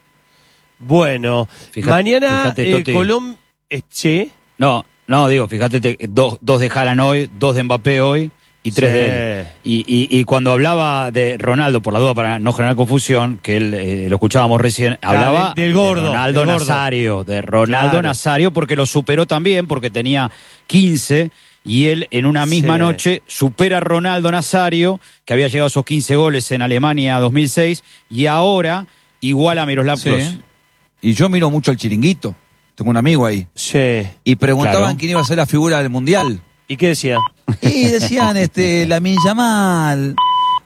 [SPEAKER 2] Bueno,
[SPEAKER 1] Fíjate,
[SPEAKER 2] mañana
[SPEAKER 1] fíjate,
[SPEAKER 2] eh, Colombia... Eh, ¿sí?
[SPEAKER 1] No, no, digo, fíjate, te- dos, dos de Haaland hoy, dos de Mbappé hoy y tres
[SPEAKER 2] Sí.
[SPEAKER 1] de él. Y, y, y cuando hablaba de Ronaldo, por la duda, para no generar confusión, que él eh, lo escuchábamos recién, hablaba
[SPEAKER 2] del- del gordo,
[SPEAKER 1] de Ronaldo
[SPEAKER 2] del gordo.
[SPEAKER 1] Nazario, de Ronaldo
[SPEAKER 2] Claro.
[SPEAKER 1] Nazario, porque lo superó también, porque tenía quince, y él en una misma
[SPEAKER 2] Sí.
[SPEAKER 1] noche supera a Ronaldo Nazario, que había llegado a esos quince goles en Alemania dos mil seis, y ahora iguala a Miroslav
[SPEAKER 4] Sí.
[SPEAKER 1] Klose.
[SPEAKER 4] Y yo miro mucho el Chiringuito. Tengo un amigo ahí.
[SPEAKER 2] Sí.
[SPEAKER 4] Y preguntaban
[SPEAKER 1] Claro.
[SPEAKER 4] quién iba a ser la figura del Mundial.
[SPEAKER 2] ¿Y qué decía?
[SPEAKER 4] Y decían, este, Lamine Yamal,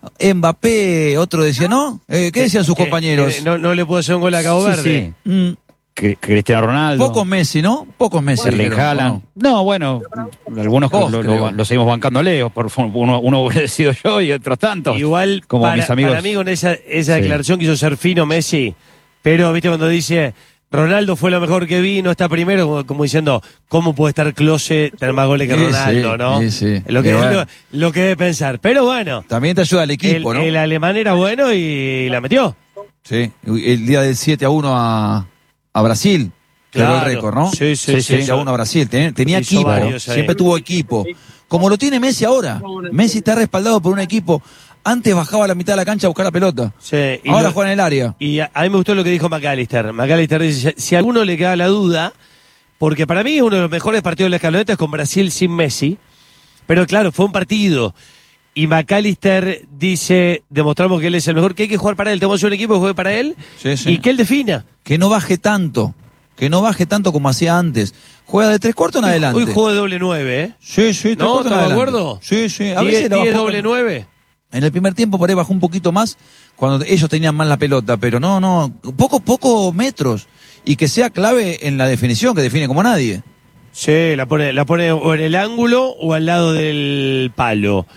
[SPEAKER 4] Mbappé, otro decía, ¿no? Eh, ¿Qué decían sus
[SPEAKER 2] Que-
[SPEAKER 4] compañeros?
[SPEAKER 2] que no, no le pudo hacer un gol a Cabo
[SPEAKER 1] Sí,
[SPEAKER 2] Verde.
[SPEAKER 1] sí.
[SPEAKER 4] Mm,
[SPEAKER 1] Que- Cristiano Ronaldo.
[SPEAKER 4] pocos Messi, ¿no? Pocos Messi.
[SPEAKER 1] Erling
[SPEAKER 4] dijeron,
[SPEAKER 1] Haaland.
[SPEAKER 4] ¿no?
[SPEAKER 1] No, bueno, algunos
[SPEAKER 4] Vos,
[SPEAKER 1] lo,
[SPEAKER 4] creo.
[SPEAKER 1] lo- lo seguimos bancando a Leo, por uno, uno obedecido yo y otros tantos.
[SPEAKER 2] Igual,
[SPEAKER 1] como
[SPEAKER 2] para,
[SPEAKER 1] mis amigos.
[SPEAKER 2] para mí con esa, esa
[SPEAKER 1] Sí.
[SPEAKER 2] declaración quiso ser fino Messi, pero viste cuando dice Ronaldo fue lo mejor que vi, no está primero, como, como diciendo, ¿cómo puede estar Klose tener más goles que
[SPEAKER 4] Sí,
[SPEAKER 2] Ronaldo,
[SPEAKER 4] sí,
[SPEAKER 2] no?
[SPEAKER 4] sí, sí.
[SPEAKER 2] Lo, que,
[SPEAKER 4] Y bueno.
[SPEAKER 2] lo, lo que debe pensar. Pero bueno,
[SPEAKER 4] También te ayuda el
[SPEAKER 2] el,
[SPEAKER 4] equipo, ¿no?
[SPEAKER 2] el alemán era bueno y la metió.
[SPEAKER 4] Sí. El día del siete a uno a, a Brasil. Quedó
[SPEAKER 2] Claro.
[SPEAKER 4] el récord, ¿no?
[SPEAKER 2] Sí, sí, sí.
[SPEAKER 4] siete a uno a Brasil. Tenía, tenía
[SPEAKER 2] Hizo
[SPEAKER 4] equipo.
[SPEAKER 2] varios ahí.
[SPEAKER 4] Siempre tuvo equipo. Como lo tiene Messi ahora. Messi está respaldado por un equipo. Antes bajaba a la mitad de la cancha a buscar la pelota.
[SPEAKER 2] Sí, y
[SPEAKER 4] Ahora
[SPEAKER 2] lo-
[SPEAKER 4] juega en el área.
[SPEAKER 2] Y a, a mí me gustó lo que dijo McAllister. McAllister dice, si a alguno le queda la duda, porque para mí uno de los mejores partidos de la escaloneta es con Brasil sin Messi, pero claro, fue un partido. Y McAllister dice, demostramos que él es el mejor, que hay que jugar para él, tenemos un equipo que juegue para él
[SPEAKER 4] Sí, sí.
[SPEAKER 2] y que él defina.
[SPEAKER 4] Que no baje tanto. Que no baje tanto como hacía antes. Juega de tres cuartos en adelante.
[SPEAKER 2] Hoy juego de doble nueve, ¿eh?
[SPEAKER 4] Sí, sí, tres
[SPEAKER 2] ¿No?
[SPEAKER 4] cuartos en
[SPEAKER 2] ¿Estás de
[SPEAKER 4] adelante.
[SPEAKER 2] acuerdo?
[SPEAKER 4] Sí, sí. A
[SPEAKER 2] diez,
[SPEAKER 4] veces la
[SPEAKER 2] diez
[SPEAKER 4] bajó-
[SPEAKER 2] doble nueve.
[SPEAKER 4] En el primer tiempo por ahí bajó un poquito más cuando ellos tenían más la pelota, pero no, no, poco, poco metros. Y que sea clave en la definición, que define como nadie.
[SPEAKER 2] Sí, la pone, la pone o en el ángulo o al lado del palo.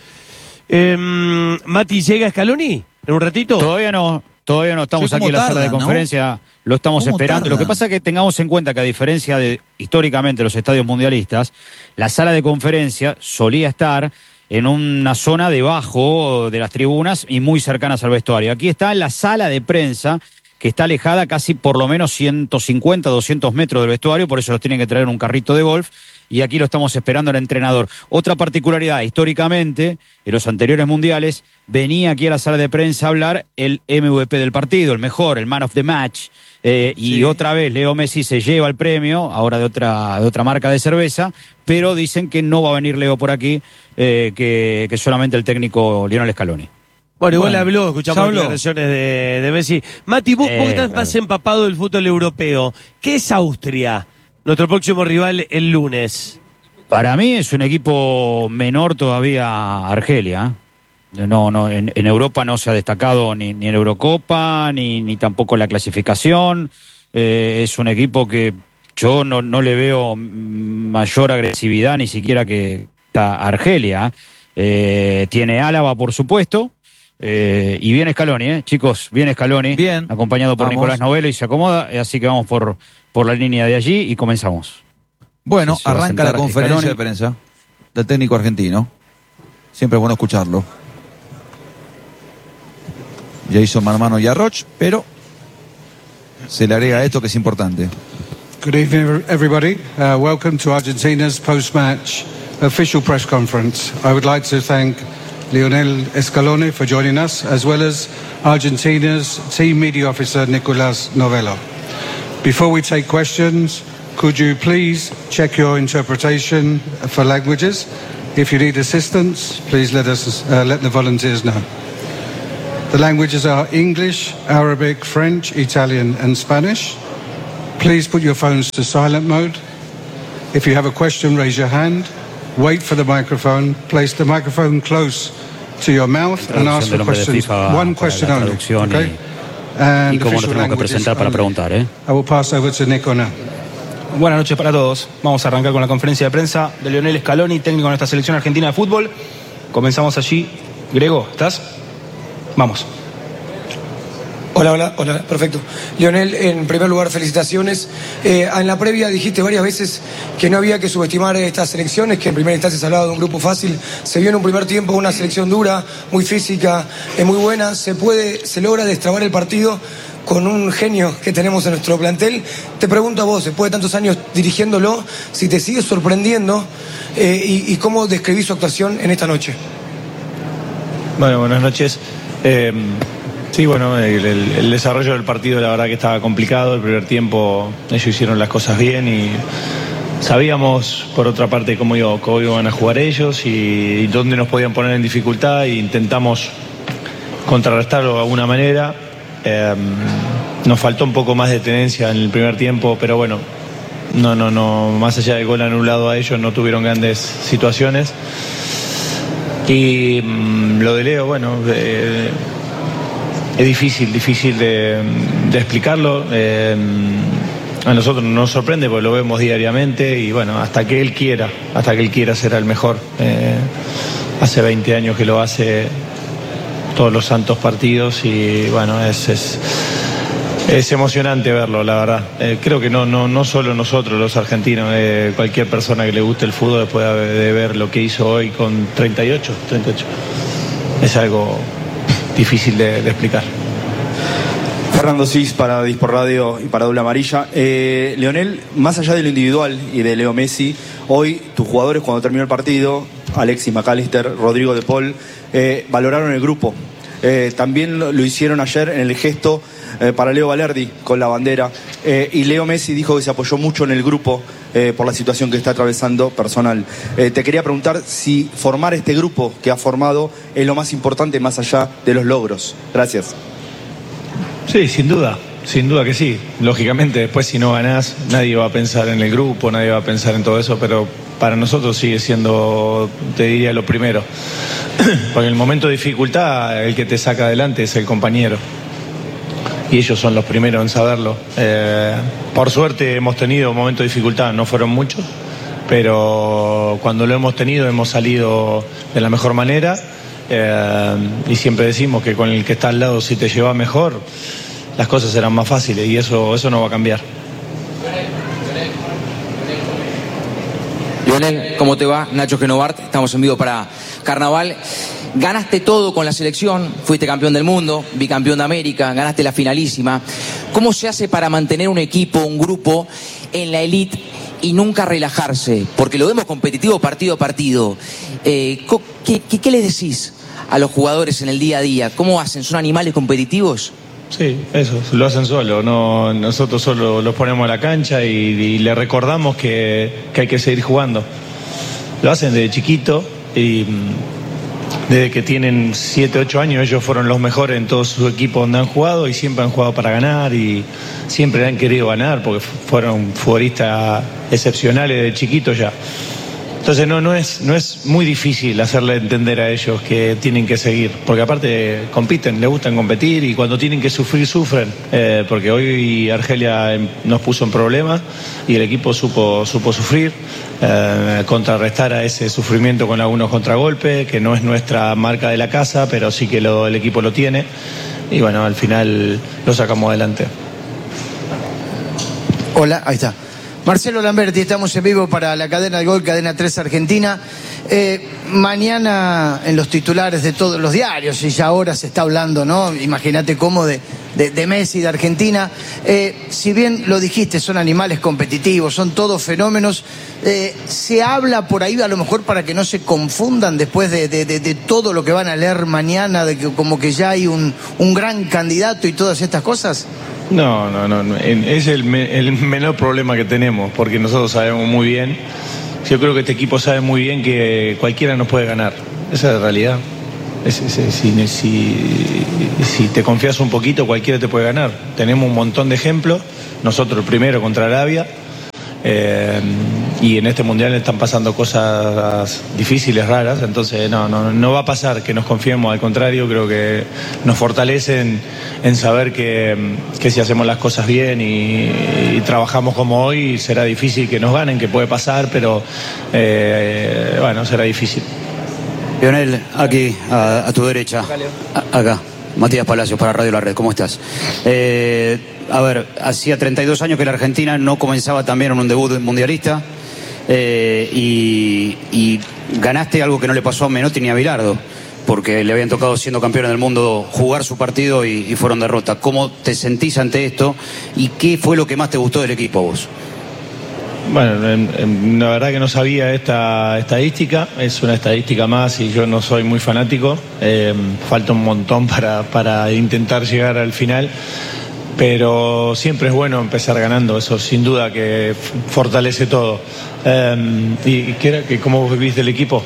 [SPEAKER 2] Em, Mati, ¿llega Scaloni en un ratito?
[SPEAKER 1] Todavía no, todavía no estamos
[SPEAKER 4] Sí,
[SPEAKER 1] aquí
[SPEAKER 4] ¿cómo
[SPEAKER 1] en la sala de
[SPEAKER 4] tardan, no?
[SPEAKER 1] conferencia, lo estamos
[SPEAKER 4] ¿Cómo
[SPEAKER 1] esperando. Lo que
[SPEAKER 4] tardan?
[SPEAKER 1] pasa es que tengamos en cuenta que a diferencia de históricamente los estadios mundialistas, la sala de conferencia solía estar en una zona debajo de las tribunas y muy cercanas al vestuario. Aquí está la sala de prensa, que está alejada casi por lo menos ciento cincuenta, doscientos metros del vestuario, por eso los tienen que traer en un carrito de golf, y aquí lo estamos esperando el entrenador. Otra particularidad, históricamente, en los anteriores mundiales, venía aquí a la sala de prensa a hablar el M V P del partido, el mejor, el man of the match, eh, y
[SPEAKER 2] Sí.
[SPEAKER 1] otra vez Leo Messi se lleva el premio, ahora de otra, de otra marca de cerveza, pero dicen que no va a venir Leo por aquí, eh, que, que solamente el técnico Lionel Scaloni.
[SPEAKER 2] Bueno, igual
[SPEAKER 4] Bueno,
[SPEAKER 2] habló,
[SPEAKER 4] ya
[SPEAKER 2] escuchamos
[SPEAKER 4] habló.
[SPEAKER 2] declaraciones de, de Messi. Mati, vos,
[SPEAKER 1] Eh,
[SPEAKER 2] vos estás
[SPEAKER 1] claro.
[SPEAKER 2] más empapado del fútbol europeo. ¿Qué es Austria? Nuestro próximo rival el lunes.
[SPEAKER 1] Para mí es un equipo menor todavía Argelia. No, no, en, en Europa no se ha destacado ni, ni en Eurocopa, ni, ni tampoco en la clasificación. Eh, es un equipo que yo no, no le veo mayor agresividad ni siquiera que a Argelia. Eh, tiene Álava, por supuesto. Eh, y viene Scaloni, ¿eh? Chicos, viene Scaloni.
[SPEAKER 4] Bien.
[SPEAKER 1] Acompañado por
[SPEAKER 4] Vamos.
[SPEAKER 1] Nicolás Novelo y se acomoda. Así que vamos por, por la línea de allí y comenzamos.
[SPEAKER 4] Bueno,
[SPEAKER 1] Sí, se va a
[SPEAKER 4] arranca la
[SPEAKER 1] sentar
[SPEAKER 4] conferencia
[SPEAKER 1] Scaloni.
[SPEAKER 4] de prensa del técnico argentino. Siempre es bueno escucharlo. Jason Marmano y Arroch, pero se le agrega esto que es importante.
[SPEAKER 15] Good evening, everybody. Uh, welcome to Argentina's post-match official press conference. I would like to thank Lionel Scaloni for joining us, as well as Argentina's team media officer, Nicolás Novello. Before we take questions, could you please check your interpretation for languages? If you need assistance, please let us uh, let the volunteers know. The languages are English, Arabic, French, Italian and Spanish. Please put your phones to silent mode. If you have a question, raise your hand. Wait for the microphone. Place the microphone close to your mouth and ask the questions. One question only. Okay?
[SPEAKER 1] Y cómo nos tenemos que presentar para preguntar, ¿eh?
[SPEAKER 15] I will pass over to Nico now.
[SPEAKER 16] Buenas noches para todos. Vamos a arrancar con la conferencia de prensa de Lionel Scaloni, técnico de nuestra selección argentina de fútbol. Comenzamos allí. Grego, ¿estás? Vamos.
[SPEAKER 17] Hola, hola, hola, perfecto. Lionel, en primer lugar, felicitaciones. Eh, en la previa dijiste varias veces que no había que subestimar estas selecciones, que en primera instancia se hablaba de un grupo fácil. Se vio en un primer tiempo una selección dura, muy física, eh, muy buena. Se puede, se logra destrabar el partido con un genio que tenemos en nuestro plantel. Te pregunto a vos, después de tantos años dirigiéndolo, si te sigue sorprendiendo eh, y, y cómo describís su actuación en esta noche.
[SPEAKER 16] Bueno, buenas noches. Eh, sí, bueno, el, el, el desarrollo del partido la verdad que estaba complicado. El primer tiempo ellos hicieron las cosas bien y sabíamos por otra parte cómo, iba, cómo iban a jugar ellos y, y dónde nos podían poner en dificultad, e intentamos contrarrestarlo de alguna manera. Eh, nos faltó un poco más de tenencia en el primer tiempo, pero bueno, no, no, no, más allá del gol anulado a ellos, no tuvieron grandes situaciones. Y mmm, lo de Leo, bueno, eh, es difícil, difícil de, de explicarlo. Eh, a nosotros nos sorprende porque lo vemos diariamente y bueno, hasta que él quiera, hasta que él quiera será el mejor. Eh, hace veinte años que lo hace todos los santos partidos y bueno, es, es, es emocionante verlo, la verdad. Eh, creo que no, no, no solo nosotros los argentinos, eh, cualquier persona que le guste el fútbol después de, de ver lo que hizo hoy con treinta y ocho, treinta y ocho. Es algo difícil de, de explicar.
[SPEAKER 18] Fernando Cis para Dispor Radio y para Doble Amarilla. Eh, Lionel, más allá de lo individual y de Leo Messi, hoy tus jugadores cuando terminó el partido, Alexis McAllister, Rodrigo de Paul, eh, valoraron el grupo. Eh, también lo, lo hicieron ayer en el gesto eh, para Leo Valerdi con la bandera. Eh, y Leo Messi dijo que se apoyó mucho en el grupo eh, por la situación que está atravesando personal. Eh, te quería preguntar si formar este grupo que ha formado es lo más importante más allá de los logros. Gracias.
[SPEAKER 16] Sí, sin duda, sin duda que sí. Lógicamente, después si no ganás, nadie va a pensar en el grupo, nadie va a pensar en todo eso, pero para nosotros sigue siendo, te diría, lo primero. Porque en el momento de dificultad, el que te saca adelante es el compañero. Y ellos son los primeros en saberlo. Eh, por suerte hemos tenido momentos de dificultad, no fueron muchos, pero cuando lo hemos tenido hemos salido de la mejor manera. Eh, y siempre decimos que con el que está al lado, si te lleva mejor, las cosas serán más fáciles y eso, eso no va a cambiar.
[SPEAKER 19] Lionel, ¿cómo te va? Nacho Genovart, estamos en vivo para Carnaval. Ganaste todo con la selección, fuiste campeón del mundo, bicampeón de América, ganaste la finalísima. ¿Cómo se hace para mantener un equipo, un grupo en la elite y nunca relajarse? Porque lo vemos competitivo partido a partido. Eh, ¿qué, qué, ¿Qué les decís a los jugadores en el día a día? ¿Cómo hacen? ¿Son animales competitivos?
[SPEAKER 16] Sí, eso, lo hacen solo. No, nosotros solo los ponemos a la cancha y, y le recordamos que, que hay que seguir jugando. Lo hacen desde chiquito y desde que tienen siete, ocho años ellos fueron los mejores en todos sus equipos donde han jugado y siempre han jugado para ganar y siempre han querido ganar porque fueron futbolistas excepcionales de chiquitos ya. Entonces no, no, es, no es muy difícil hacerle entender a ellos que tienen que seguir, porque aparte compiten, les gustan competir y cuando tienen que sufrir, sufren, eh, porque hoy Argelia nos puso en problemas y el equipo supo, supo sufrir, eh, contrarrestar a ese sufrimiento con algunos contragolpes, que no es nuestra marca de la casa, pero sí que lo, el equipo lo tiene y bueno, al final lo sacamos adelante.
[SPEAKER 12] Hola, ahí está. Marcelo Lamberti, estamos en vivo para la cadena del Gol, cadena tres Argentina. Eh, mañana en los titulares de todos los diarios, y ya ahora se está hablando, ¿no? Imagínate cómo de, de, de Messi, de Argentina. Eh, si bien lo dijiste, son animales competitivos, son todos fenómenos. Eh, se habla por ahí, a lo mejor para que no se confundan después de, de, de, de todo lo que van a leer mañana, de que como que ya hay un, un gran candidato y todas estas cosas.
[SPEAKER 16] No, no, no, no. Es el, me, el menor problema que tenemos, porque nosotros sabemos muy bien yo creo que este equipo sabe muy bien que cualquiera nos puede ganar. Esa es la realidad. Es, es, es, si, si, si te confías un poquito, cualquiera te puede ganar. Tenemos un montón de ejemplos. Nosotros el primero contra Arabia. Eh, y en este mundial están pasando cosas difíciles, raras. Entonces no, no, no va a pasar que nos confiemos. Al contrario, creo que nos fortalecen en saber que, que si hacemos las cosas bien y, y trabajamos como hoy, será difícil que nos ganen, que puede pasar, pero eh, bueno, será difícil.
[SPEAKER 20] Lionel, aquí, a, a tu derecha. A, acá. Matías Palacios para Radio La Red. ¿Cómo estás? Eh, a ver, hacía treinta y dos años que la Argentina no comenzaba también en un debut mundialista eh, y, y ganaste algo que no le pasó a Menotti ni a Bilardo, porque le habían tocado, siendo campeones del mundo, jugar su partido y, y fueron derrotas. ¿Cómo te sentís ante esto y qué fue lo que más te gustó del equipo a vos?
[SPEAKER 16] Bueno, en, en, la verdad que no sabía esta estadística, es una estadística más y yo no soy muy fanático, eh, falta un montón para, para intentar llegar al final, pero siempre es bueno empezar ganando, eso sin duda que fortalece todo. Eh, ¿Y, y qué era, que, cómo vivís del equipo?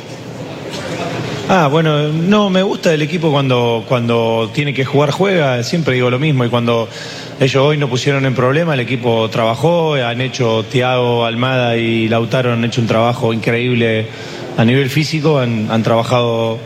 [SPEAKER 16] Ah, bueno, no, me gusta el equipo cuando, cuando tiene que jugar, juega, siempre digo lo mismo, y cuando ellos hoy no pusieron en problema, el equipo trabajó, han hecho, Thiago, Almada y Lautaro han hecho un trabajo increíble a nivel físico, han, han trabajado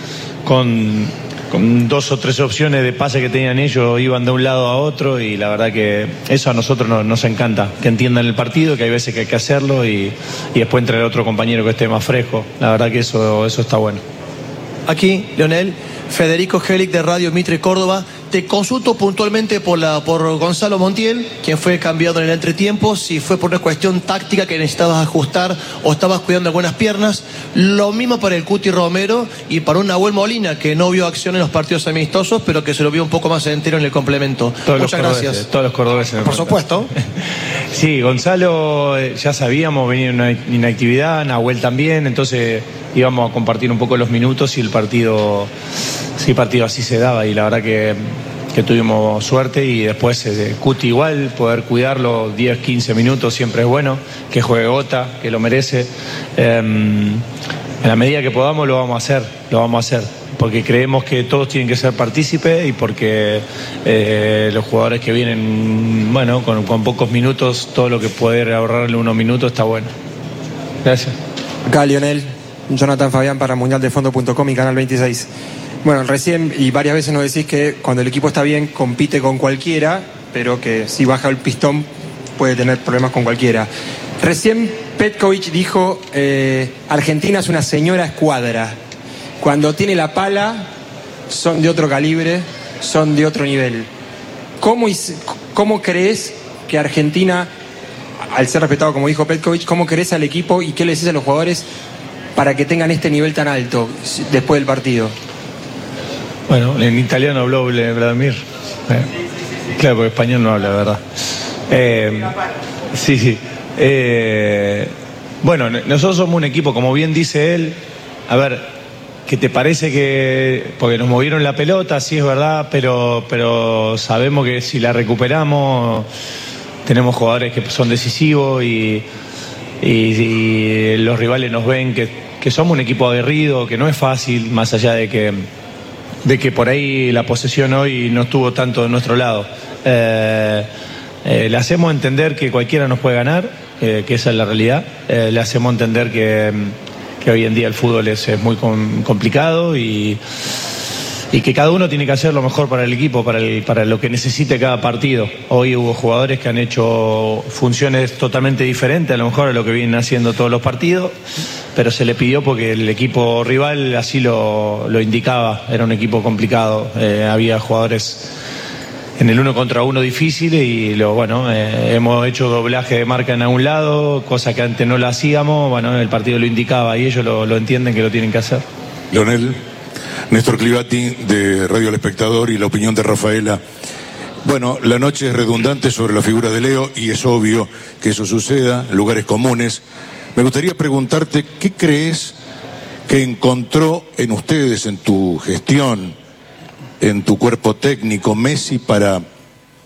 [SPEAKER 16] con, con dos o tres opciones de pase que tenían ellos, iban de un lado a otro, y la verdad que eso a nosotros nos, nos encanta, que entiendan el partido, que hay veces que hay que hacerlo y, y después entre el otro compañero que esté más fresco, la verdad que eso, eso está bueno.
[SPEAKER 21] Aquí, Lionel, Federico Gelic de Radio Mitre Córdoba. Te consulto puntualmente por, la, por Gonzalo Montiel, quien fue cambiado en el entretiempo, si fue por una cuestión táctica que necesitabas ajustar o estabas cuidando algunas piernas. Lo mismo para el Cuti Romero y para un Nahuel Molina, que no vio acción en los partidos amistosos, pero que se lo vio un poco más entero en el complemento.
[SPEAKER 16] Todos
[SPEAKER 21] Muchas
[SPEAKER 16] los
[SPEAKER 21] gracias.
[SPEAKER 16] Todos los cordobeses.
[SPEAKER 21] Por supuesto.
[SPEAKER 16] Sí, Gonzalo, eh, ya sabíamos, venía una inactividad, Nahuel también, entonces íbamos a compartir un poco los minutos y el partido, sí, partido así se daba, y la verdad que, que tuvimos suerte, y después eh, Cuti igual, poder cuidarlo diez, quince minutos siempre es bueno, que juegue Gota, que lo merece. Eh, en la medida que podamos lo vamos a hacer, lo vamos a hacer, porque creemos que todos tienen que ser partícipes y porque eh, los jugadores que vienen, bueno, con, con pocos minutos, todo lo que puede ahorrarle unos minutos está bueno. Gracias.
[SPEAKER 22] Acá Lionel, Jonathan Fabián para mundial de fondo punto com y Canal veintiséis. Bueno, recién y varias veces nos decís que cuando el equipo está bien compite con cualquiera, pero que si baja el pistón puede tener problemas con cualquiera. Recién Petkovic dijo, eh, Argentina es una señora escuadra. Cuando tiene la pala, son de otro calibre, son de otro nivel. ¿Cómo, cómo crees que Argentina, al ser respetado como dijo Petkovic, cómo crees al equipo y qué le decís a los jugadores para que tengan este nivel tan alto después del partido?
[SPEAKER 16] Bueno, en italiano habló Vladimir. Eh, claro, porque español no habla, ¿verdad? Eh, sí, sí. Eh, bueno, nosotros somos un equipo, como bien dice él, a ver, ¿qué te parece que...? Porque nos movieron la pelota, sí es verdad, pero, pero sabemos que si la recuperamos, tenemos jugadores que son decisivos y, y, y los rivales nos ven que, que somos un equipo aguerrido, que no es fácil, más allá de que, de que por ahí la posesión hoy no estuvo tanto de nuestro lado. Eh, eh, le hacemos entender que cualquiera nos puede ganar, eh, que esa es la realidad. Eh, le hacemos entender que... que hoy en día el fútbol es, es muy com, complicado y, y que cada uno tiene que hacer lo mejor para el equipo, para, el, para lo que necesite cada partido. Hoy hubo jugadores que han hecho funciones totalmente diferentes, a lo mejor a lo que vienen haciendo todos los partidos, pero se le pidió porque el equipo rival así lo, lo indicaba, era un equipo complicado, eh, había jugadores en el uno contra uno difícil y lo, bueno, eh, hemos hecho doblaje de marca en algún lado, cosa que antes no la hacíamos, bueno, el partido lo indicaba y ellos lo, lo entienden que lo tienen que hacer.
[SPEAKER 23] Lionel, Néstor Clivati de Radio El Espectador y la opinión de Rafaela. Bueno, la noche es redundante sobre la figura de Leo y es obvio que eso suceda en lugares comunes. Me gustaría preguntarte, ¿qué crees que encontró en ustedes, en tu gestión, en tu cuerpo técnico, Messi, para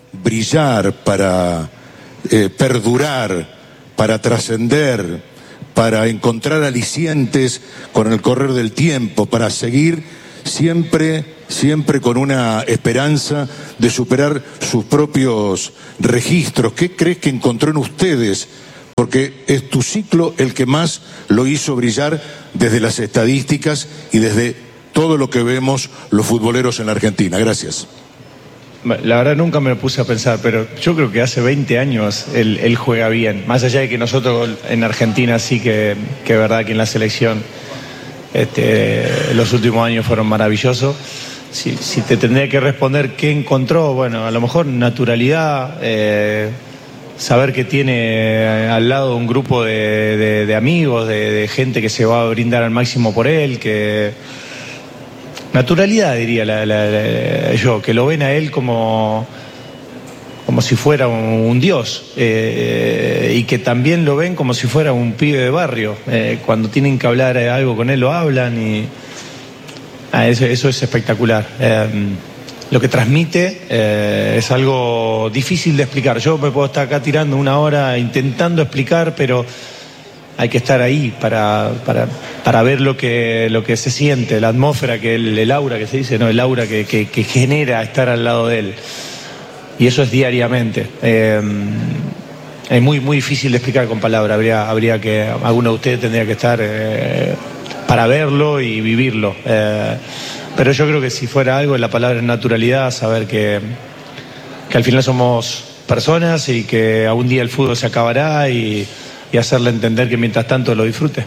[SPEAKER 23] brillar, para eh, perdurar, para trascender, para encontrar alicientes con el correr del tiempo, para seguir siempre, siempre con una esperanza de superar sus propios registros? ¿Qué crees que encontró en ustedes? Porque es tu ciclo el que más lo hizo brillar desde las estadísticas y desde todo lo que vemos los futboleros en la Argentina. Gracias.
[SPEAKER 16] La verdad nunca me lo puse a pensar, pero yo creo que hace veinte años él, él juega bien. Más allá de que nosotros en Argentina sí que, que verdad que en la selección este, los últimos años fueron maravillosos. Si, si te tendría que responder qué encontró, bueno, a lo mejor naturalidad, eh, saber que tiene al lado un grupo de, de, de amigos, de, de gente que se va a brindar al máximo por él, que... Naturalidad, diría la, la, la, yo, que lo ven a él como, como si fuera un, un dios, eh, y que también lo ven como si fuera un pibe de barrio. Eh, cuando tienen que hablar algo con él lo hablan y ah, eso, eso es espectacular. Eh, lo que transmite eh, es algo difícil de explicar. Yo me puedo estar acá tirando una hora intentando explicar, pero hay que estar ahí para, para, para ver lo que, lo que se siente, la atmósfera, que el, el aura que se dice, no, el aura que, que, que genera estar al lado de él. Y eso es diariamente. Eh, es muy, muy difícil de explicar con palabras. Habría, habría que, alguno de ustedes tendría que estar eh, para verlo y vivirlo. Eh, pero yo creo que si fuera algo, la palabra es naturalidad, saber que, que al final somos personas y que algún día el fútbol se acabará y y hacerle entender que mientras tanto lo disfrute.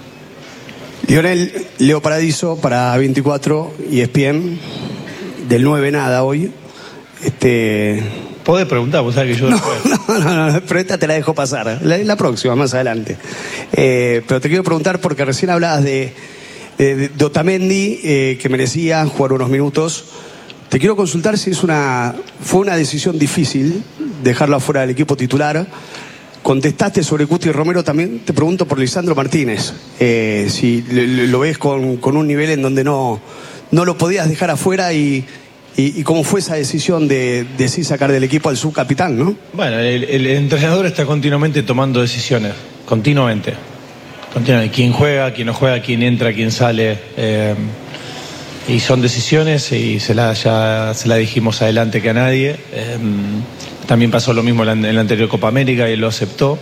[SPEAKER 6] Lionel, Leo Paradiso para veinticuatro y E S P N, del nueve nada hoy. Este...
[SPEAKER 16] Podés preguntar, vos sabés que yo...
[SPEAKER 6] No, no, no, no, pero esta te la dejo pasar, la, la próxima, más adelante. Eh, pero te quiero preguntar, porque recién hablabas de, de, de Otamendi, eh, que merecía jugar unos minutos. Te quiero consultar si es una, fue una decisión difícil dejarlo afuera del equipo titular. Contestaste sobre Cuti Romero, también te pregunto por Lisandro Martínez, eh, si lo, lo ves con, con un nivel en donde no, no lo podías dejar afuera y, y, y cómo fue esa decisión de, de sí sacar del equipo al subcapitán, ¿no?
[SPEAKER 16] Bueno, el, el entrenador está continuamente tomando decisiones, continuamente. continuamente. Quién juega, quién no juega, quién entra, quién sale. Eh, y son decisiones y se la, ya se la dijimos adelante que a nadie. Eh, También pasó lo mismo en la anterior Copa América y él lo aceptó.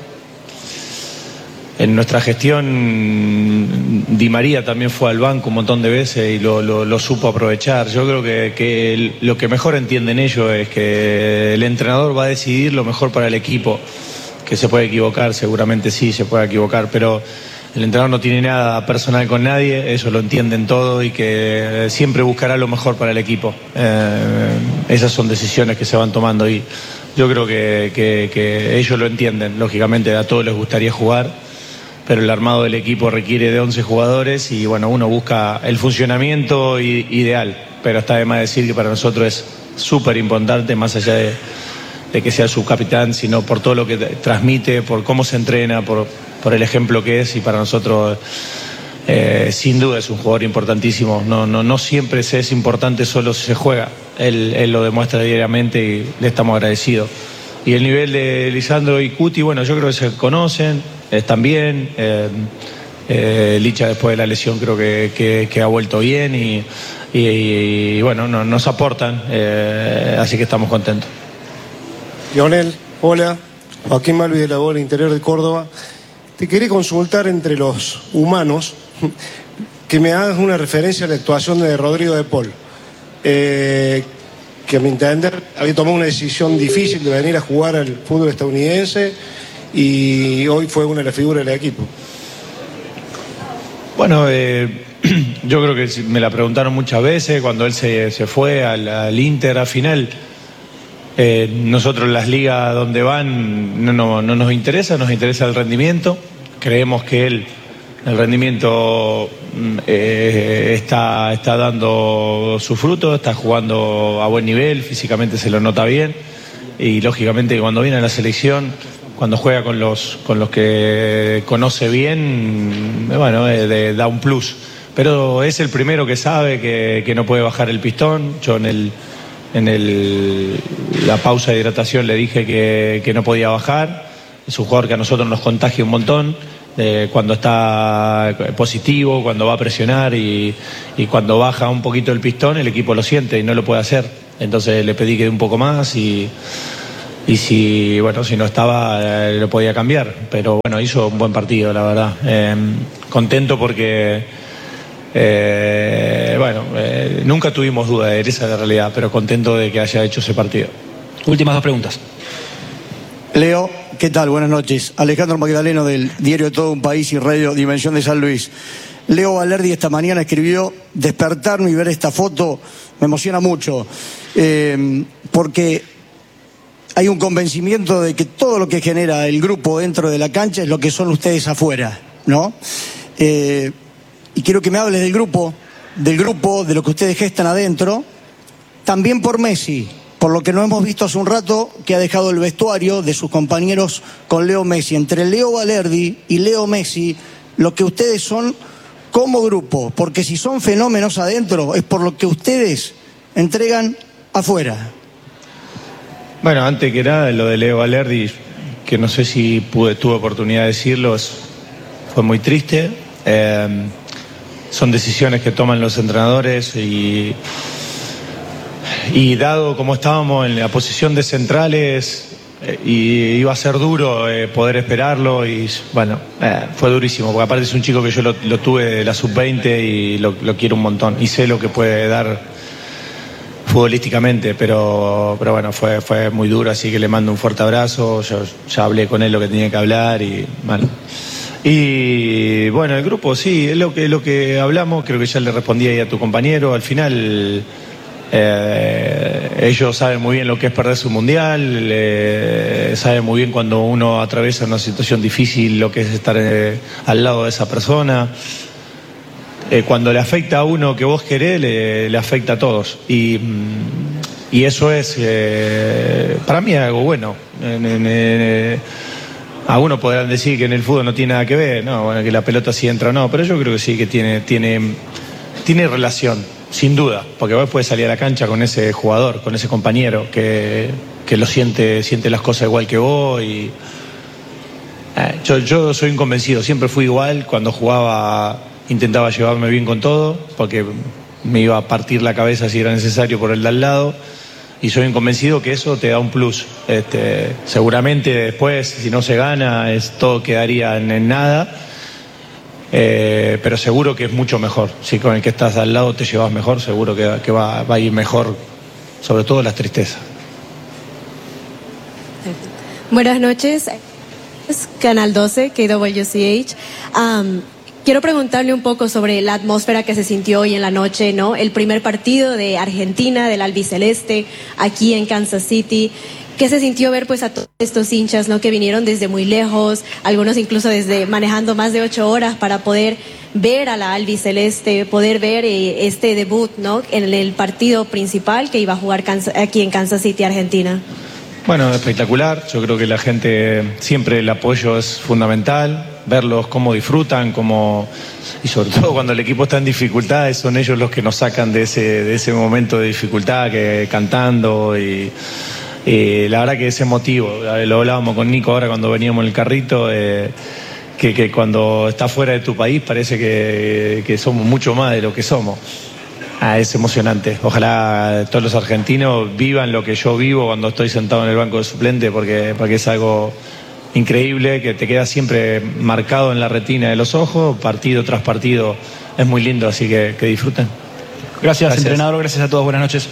[SPEAKER 16] En nuestra gestión, Di María también fue al banco un montón de veces y lo, lo, lo supo aprovechar. Yo creo que, que el, lo que mejor entienden ellos es que el entrenador va a decidir lo mejor para el equipo. Que se puede equivocar, seguramente sí, se puede equivocar, pero el entrenador no tiene nada personal con nadie, ellos lo entienden todo y que siempre buscará lo mejor para el equipo. Eh, esas son decisiones que se van tomando y yo creo que, que, que ellos lo entienden. Lógicamente a todos les gustaría jugar, pero el armado del equipo requiere de once jugadores y bueno, uno busca el funcionamiento ideal, pero está de más decir que para nosotros es súper importante, más allá de, de que sea subcapitán, sino por todo lo que transmite, por cómo se entrena, por, por el ejemplo que es, y para nosotros eh, sin duda es un jugador importantísimo. No, no, no siempre se es importante solo si se juega, él, él lo demuestra diariamente y le estamos agradecidos. Y el nivel de Lisandro y Cuti, bueno, yo creo que se conocen, están bien. Eh, eh, Licha después de la lesión creo que, que, que ha vuelto bien y, y, y bueno, no, nos aportan, eh, así que estamos contentos.
[SPEAKER 7] Lionel, hola, Joaquín Malvi de la Bola Interior de Córdoba. Te quería consultar entre los humanos que me hagas una referencia a la actuación de Rodrigo de Paul, eh, que a mi entender había tomado una decisión difícil de venir a jugar al fútbol estadounidense y hoy fue una de las figuras del equipo.
[SPEAKER 16] Bueno, eh, yo creo que me la preguntaron muchas veces cuando él se, se fue al, al Inter a final. Eh, nosotros las ligas donde van no, no, no nos interesa, nos interesa el rendimiento. Creemos que él, el rendimiento eh, está, está dando su fruto, está jugando a buen nivel, físicamente se lo nota bien y lógicamente cuando viene a la selección, cuando juega con los, con los que conoce bien, bueno, eh, de, da un plus. Pero es el primero que sabe que, que no puede bajar el pistón. Yo en el En el, la pausa de hidratación le dije que, que no podía bajar. Es un jugador que a nosotros nos contagia un montón Eh, cuando está positivo, cuando va a presionar y, y cuando baja un poquito el pistón, el equipo lo siente y no lo puede hacer. Entonces le pedí que dé un poco más y, y si, bueno, si no estaba, eh, lo podía cambiar. Pero bueno, hizo un buen partido, la verdad. Eh, contento porque, eh, bueno, eh, nunca tuvimos duda de esa es la realidad, pero contento de que haya hecho ese partido.
[SPEAKER 8] Últimas dos preguntas.
[SPEAKER 10] Leo, ¿qué tal? Buenas noches. Alejandro Magdaleno del diario de Todo un País y Radio Dimensión de San Luis. Leo Valerdi esta mañana escribió: despertarme y ver esta foto me emociona mucho, eh, porque hay un convencimiento de que todo lo que genera el grupo dentro de la cancha es lo que son ustedes afuera, ¿no? Eh, y quiero que me hables del grupo, del grupo, de lo que ustedes gestan adentro, también por Messi, por lo que no hemos visto hace un rato, que ha dejado el vestuario de sus compañeros con Leo Messi. Entre Leo Valerdi y Leo Messi, lo que ustedes son como grupo, porque si son fenómenos adentro, es por lo que ustedes entregan afuera.
[SPEAKER 16] Bueno, antes que nada, lo de Leo Valerdi, que no sé si pude, tuve oportunidad de decirlo, es, fue muy triste. Eh, son decisiones que toman los entrenadores y... Y dado como estábamos en la posición de centrales, eh, y iba a ser duro eh, poder esperarlo, y bueno, eh, fue durísimo, porque aparte es un chico que yo lo, lo tuve de la sub veinte y lo, lo quiero un montón, y sé lo que puede dar futbolísticamente, pero, pero bueno, fue, fue muy duro, así que le mando un fuerte abrazo. Yo ya hablé con él lo que tenía que hablar y bueno. Y bueno, el grupo sí, es lo que, lo que hablamos, creo que ya le respondí ahí a tu compañero, al final... Eh, ellos saben muy bien lo que es perderse un mundial, eh, saben muy bien cuando uno atraviesa una situación difícil lo que es estar eh, al lado de esa persona. Eh, cuando le afecta a uno que vos querés, le, le afecta a todos. Y, y eso es, eh, para mí, algo bueno. En, en, en, algunos podrán decir que en el fútbol no tiene nada que ver, no, bueno, que la pelota sí entra o no, pero yo creo que sí, que tiene, tiene, tiene relación. Sin duda, porque vos puedes salir a la cancha con ese jugador, con ese compañero que, que lo siente, siente las cosas igual que vos. Y eh, yo, yo soy inconvencido, siempre fui igual. Cuando jugaba intentaba llevarme bien con todo, porque me iba a partir la cabeza si era necesario por el de al lado. Y soy inconvencido que eso te da un plus. Este, seguramente después, si no se gana, es, todo quedaría en, en nada. Eh, pero seguro que es mucho mejor. Si con el que estás al lado te llevas mejor, seguro que, que va, va a ir mejor, sobre todo las tristezas.
[SPEAKER 11] Buenas noches, Canal doce, K W C H. Um, quiero preguntarle un poco sobre la atmósfera que se sintió hoy en la noche, ¿no? El primer partido de Argentina, del albiceleste, aquí en Kansas City. ¿Qué se sintió ver pues a todos estos hinchas, ¿no? Que vinieron desde muy lejos, algunos incluso desde manejando más de ocho horas para poder ver a la albiceleste, poder ver eh, este debut, ¿no? En el partido principal que iba a jugar Kansas, aquí en Kansas City, Argentina?
[SPEAKER 16] Bueno, espectacular. Yo creo que la gente, siempre el apoyo es fundamental, verlos cómo disfrutan, cómo, y sobre todo cuando el equipo está en dificultades, son ellos los que nos sacan de ese, de ese momento de dificultad, que cantando y... Eh, la verdad que es emotivo, lo hablábamos con Nico ahora cuando veníamos en el carrito, eh, que, que cuando estás fuera de tu país parece que, que somos mucho más de lo que somos. Ah, es emocionante. Ojalá todos los argentinos vivan lo que yo vivo cuando estoy sentado en el banco de suplente, porque, porque es algo increíble que te queda siempre marcado en la retina de los ojos, partido tras partido. Es muy lindo, así que, que disfruten.
[SPEAKER 8] Gracias, gracias, entrenador. Gracias a todos. Buenas noches.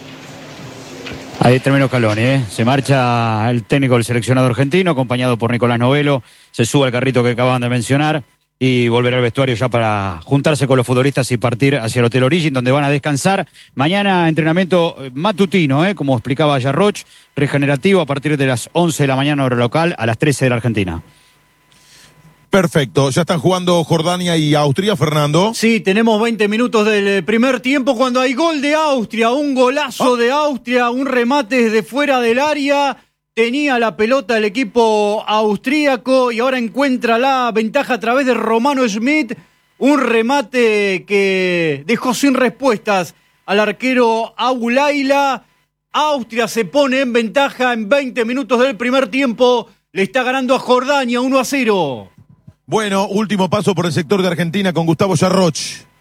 [SPEAKER 1] Ahí terminó Scaloni, ¿eh? Se marcha el técnico del seleccionado argentino, acompañado por Nicolás Novelo, se sube al carrito que acaban de mencionar y volverá al vestuario ya para juntarse con los futbolistas y partir hacia el Hotel Origin, donde van a descansar. Mañana entrenamiento matutino, ¿eh? Como explicaba Yarroch, regenerativo a partir de las once de la mañana hora local, a las trece de la Argentina.
[SPEAKER 5] Perfecto, ya están jugando Jordania y Austria, Fernando.
[SPEAKER 3] Sí, tenemos veinte minutos del primer tiempo cuando hay gol de Austria, un golazo oh. de Austria, un remate desde fuera del área, tenía la pelota el equipo austríaco y ahora encuentra la ventaja a través de Romano Schmidt, un remate que dejó sin respuestas al arquero Aulaila. Austria se pone en ventaja en veinte minutos del primer tiempo, le está ganando a Jordania uno a cero.
[SPEAKER 5] Bueno, último paso por el sector de Argentina con Gustavo Yarroch.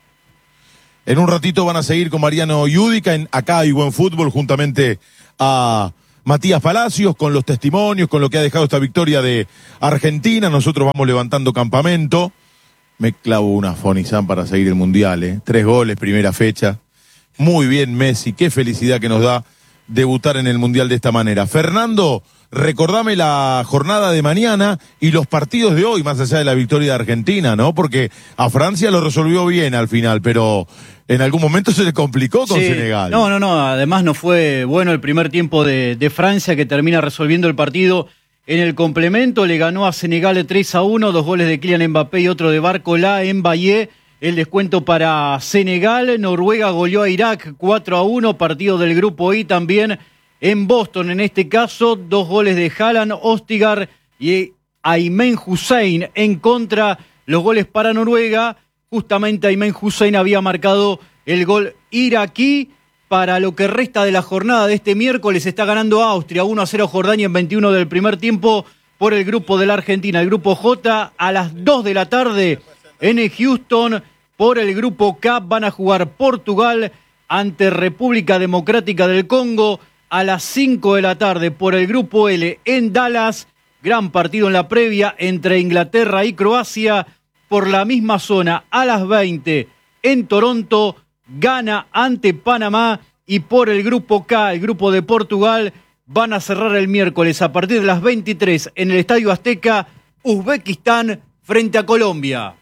[SPEAKER 5] En un ratito van a seguir con Mariano Yudica en Acá hay Buen Fútbol, juntamente a Matías Palacios, con los testimonios, con lo que ha dejado esta victoria de Argentina. Nosotros vamos levantando campamento. Me clavo una Fonizán para seguir el Mundial, ¿eh? Tres goles, primera fecha. Muy bien Messi, qué felicidad que nos da debutar en el Mundial de esta manera. Fernando, recordame la jornada de mañana y los partidos de hoy, más allá de la victoria de Argentina, ¿no? Porque a Francia lo resolvió bien al final, pero en algún momento se le complicó con
[SPEAKER 3] sí,
[SPEAKER 5] Senegal.
[SPEAKER 3] No, no, no, además no fue bueno el primer tiempo de, de Francia, que termina resolviendo el partido en el complemento. Le ganó a Senegal tres a uno, dos goles de Kylian Mbappé y otro de Barcola en Mbappé. El descuento para Senegal. Noruega goleó a Irak cuatro a uno, partido del grupo I también en Boston. En este caso, dos goles de Haaland, Ostigar y Aymen Hussein en contra. Los goles para Noruega. Justamente Aymen Hussein había marcado el gol iraquí. Para lo que resta de la jornada de este miércoles, está ganando Austria uno a cero Jordania en veintiuno del primer tiempo por el grupo de la Argentina. El grupo J a las dos de la tarde en Houston. Por el grupo K van a jugar Portugal ante República Democrática del Congo. A las cinco de la tarde por el grupo L en Dallas. Gran partido en la previa entre Inglaterra y Croacia. Por la misma zona a las veinte en Toronto. Gana ante Panamá. Y por el grupo K, el grupo de Portugal, van a cerrar el miércoles a partir de las veintitrés en el Estadio Azteca, Uzbekistán frente a Colombia.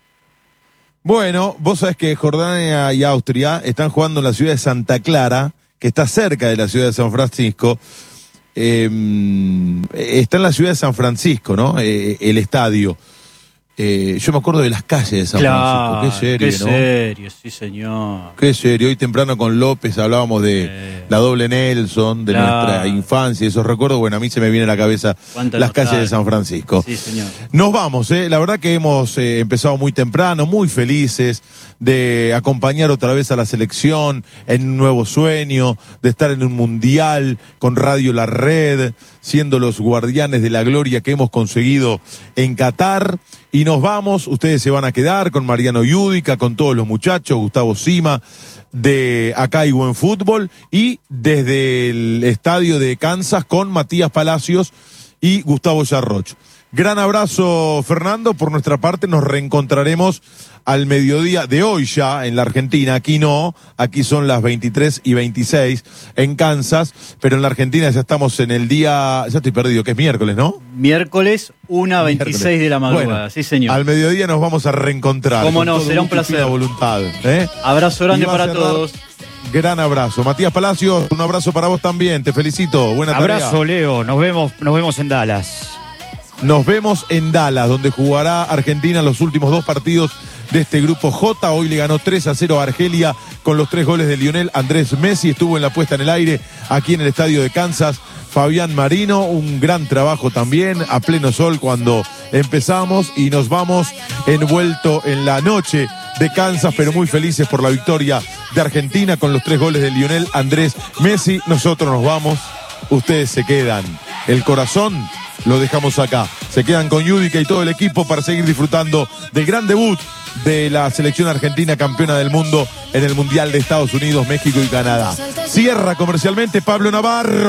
[SPEAKER 5] Bueno, vos sabés que Jordania y Austria están jugando en la ciudad de Santa Clara, que está cerca de la ciudad de San Francisco. Eh, está en la ciudad de San Francisco, ¿no? Eh, el estadio. Eh, yo me acuerdo de las calles de San
[SPEAKER 3] Claro,
[SPEAKER 5] Francisco. Qué serio,
[SPEAKER 3] qué
[SPEAKER 5] ¿no?
[SPEAKER 3] serio, sí señor.
[SPEAKER 5] Qué serio. Hoy temprano con López hablábamos de eh. la doble Nelson, de claro. nuestra infancia, esos recuerdos. Bueno, a mí se me viene a la cabeza las calles de San Francisco.
[SPEAKER 3] Sí, señor.
[SPEAKER 5] Nos vamos, ¿eh? La verdad que hemos eh, empezado muy temprano, muy felices de acompañar otra vez a la selección en un nuevo sueño, de estar en un mundial con Radio La Red, siendo los guardianes de la gloria que hemos conseguido en Qatar. Y nos vamos, ustedes se van a quedar con Mariano Yudica, con todos los muchachos, Gustavo Sima, de Acá hay Buen Fútbol, y desde el estadio de Kansas con Matías Palacios y Gustavo Yarroch. Gran abrazo, Fernando. Por nuestra parte nos reencontraremos al mediodía de hoy ya en la Argentina. Aquí no, aquí son las veintitrés y veintiséis en Kansas, pero en la Argentina ya estamos en el día, ya estoy perdido, que es miércoles, ¿no?
[SPEAKER 3] Miércoles, una veintiséis de la madrugada, bueno, sí señor.
[SPEAKER 5] Al mediodía nos vamos a reencontrar.
[SPEAKER 3] Cómo no, será un placer.
[SPEAKER 5] Voluntad, ¿eh?
[SPEAKER 3] Abrazo grande para todos.
[SPEAKER 5] Gran abrazo. Matías Palacios, un abrazo para vos también, te felicito. Buena tarea.
[SPEAKER 1] Abrazo, Leo, nos vemos, nos vemos en Dallas.
[SPEAKER 5] Nos vemos en Dallas, donde jugará Argentina los últimos dos partidos de este grupo J. Hoy le ganó tres a cero a Argelia con los tres goles de Lionel Andrés Messi. Estuvo en la puesta en el aire aquí en el estadio de Kansas Fabián Marino. Un gran trabajo también a pleno sol cuando empezamos, y nos vamos envuelto en la noche de Kansas, pero muy felices por la victoria de Argentina con los tres goles de Lionel Andrés Messi. Nosotros nos vamos, ustedes se quedan. El corazón lo dejamos acá. Se quedan con Yudica y todo el equipo para seguir disfrutando del gran debut de la selección argentina, campeona del mundo en el Mundial de Estados Unidos, México y Canadá. Cierra comercialmente Pablo Navarro.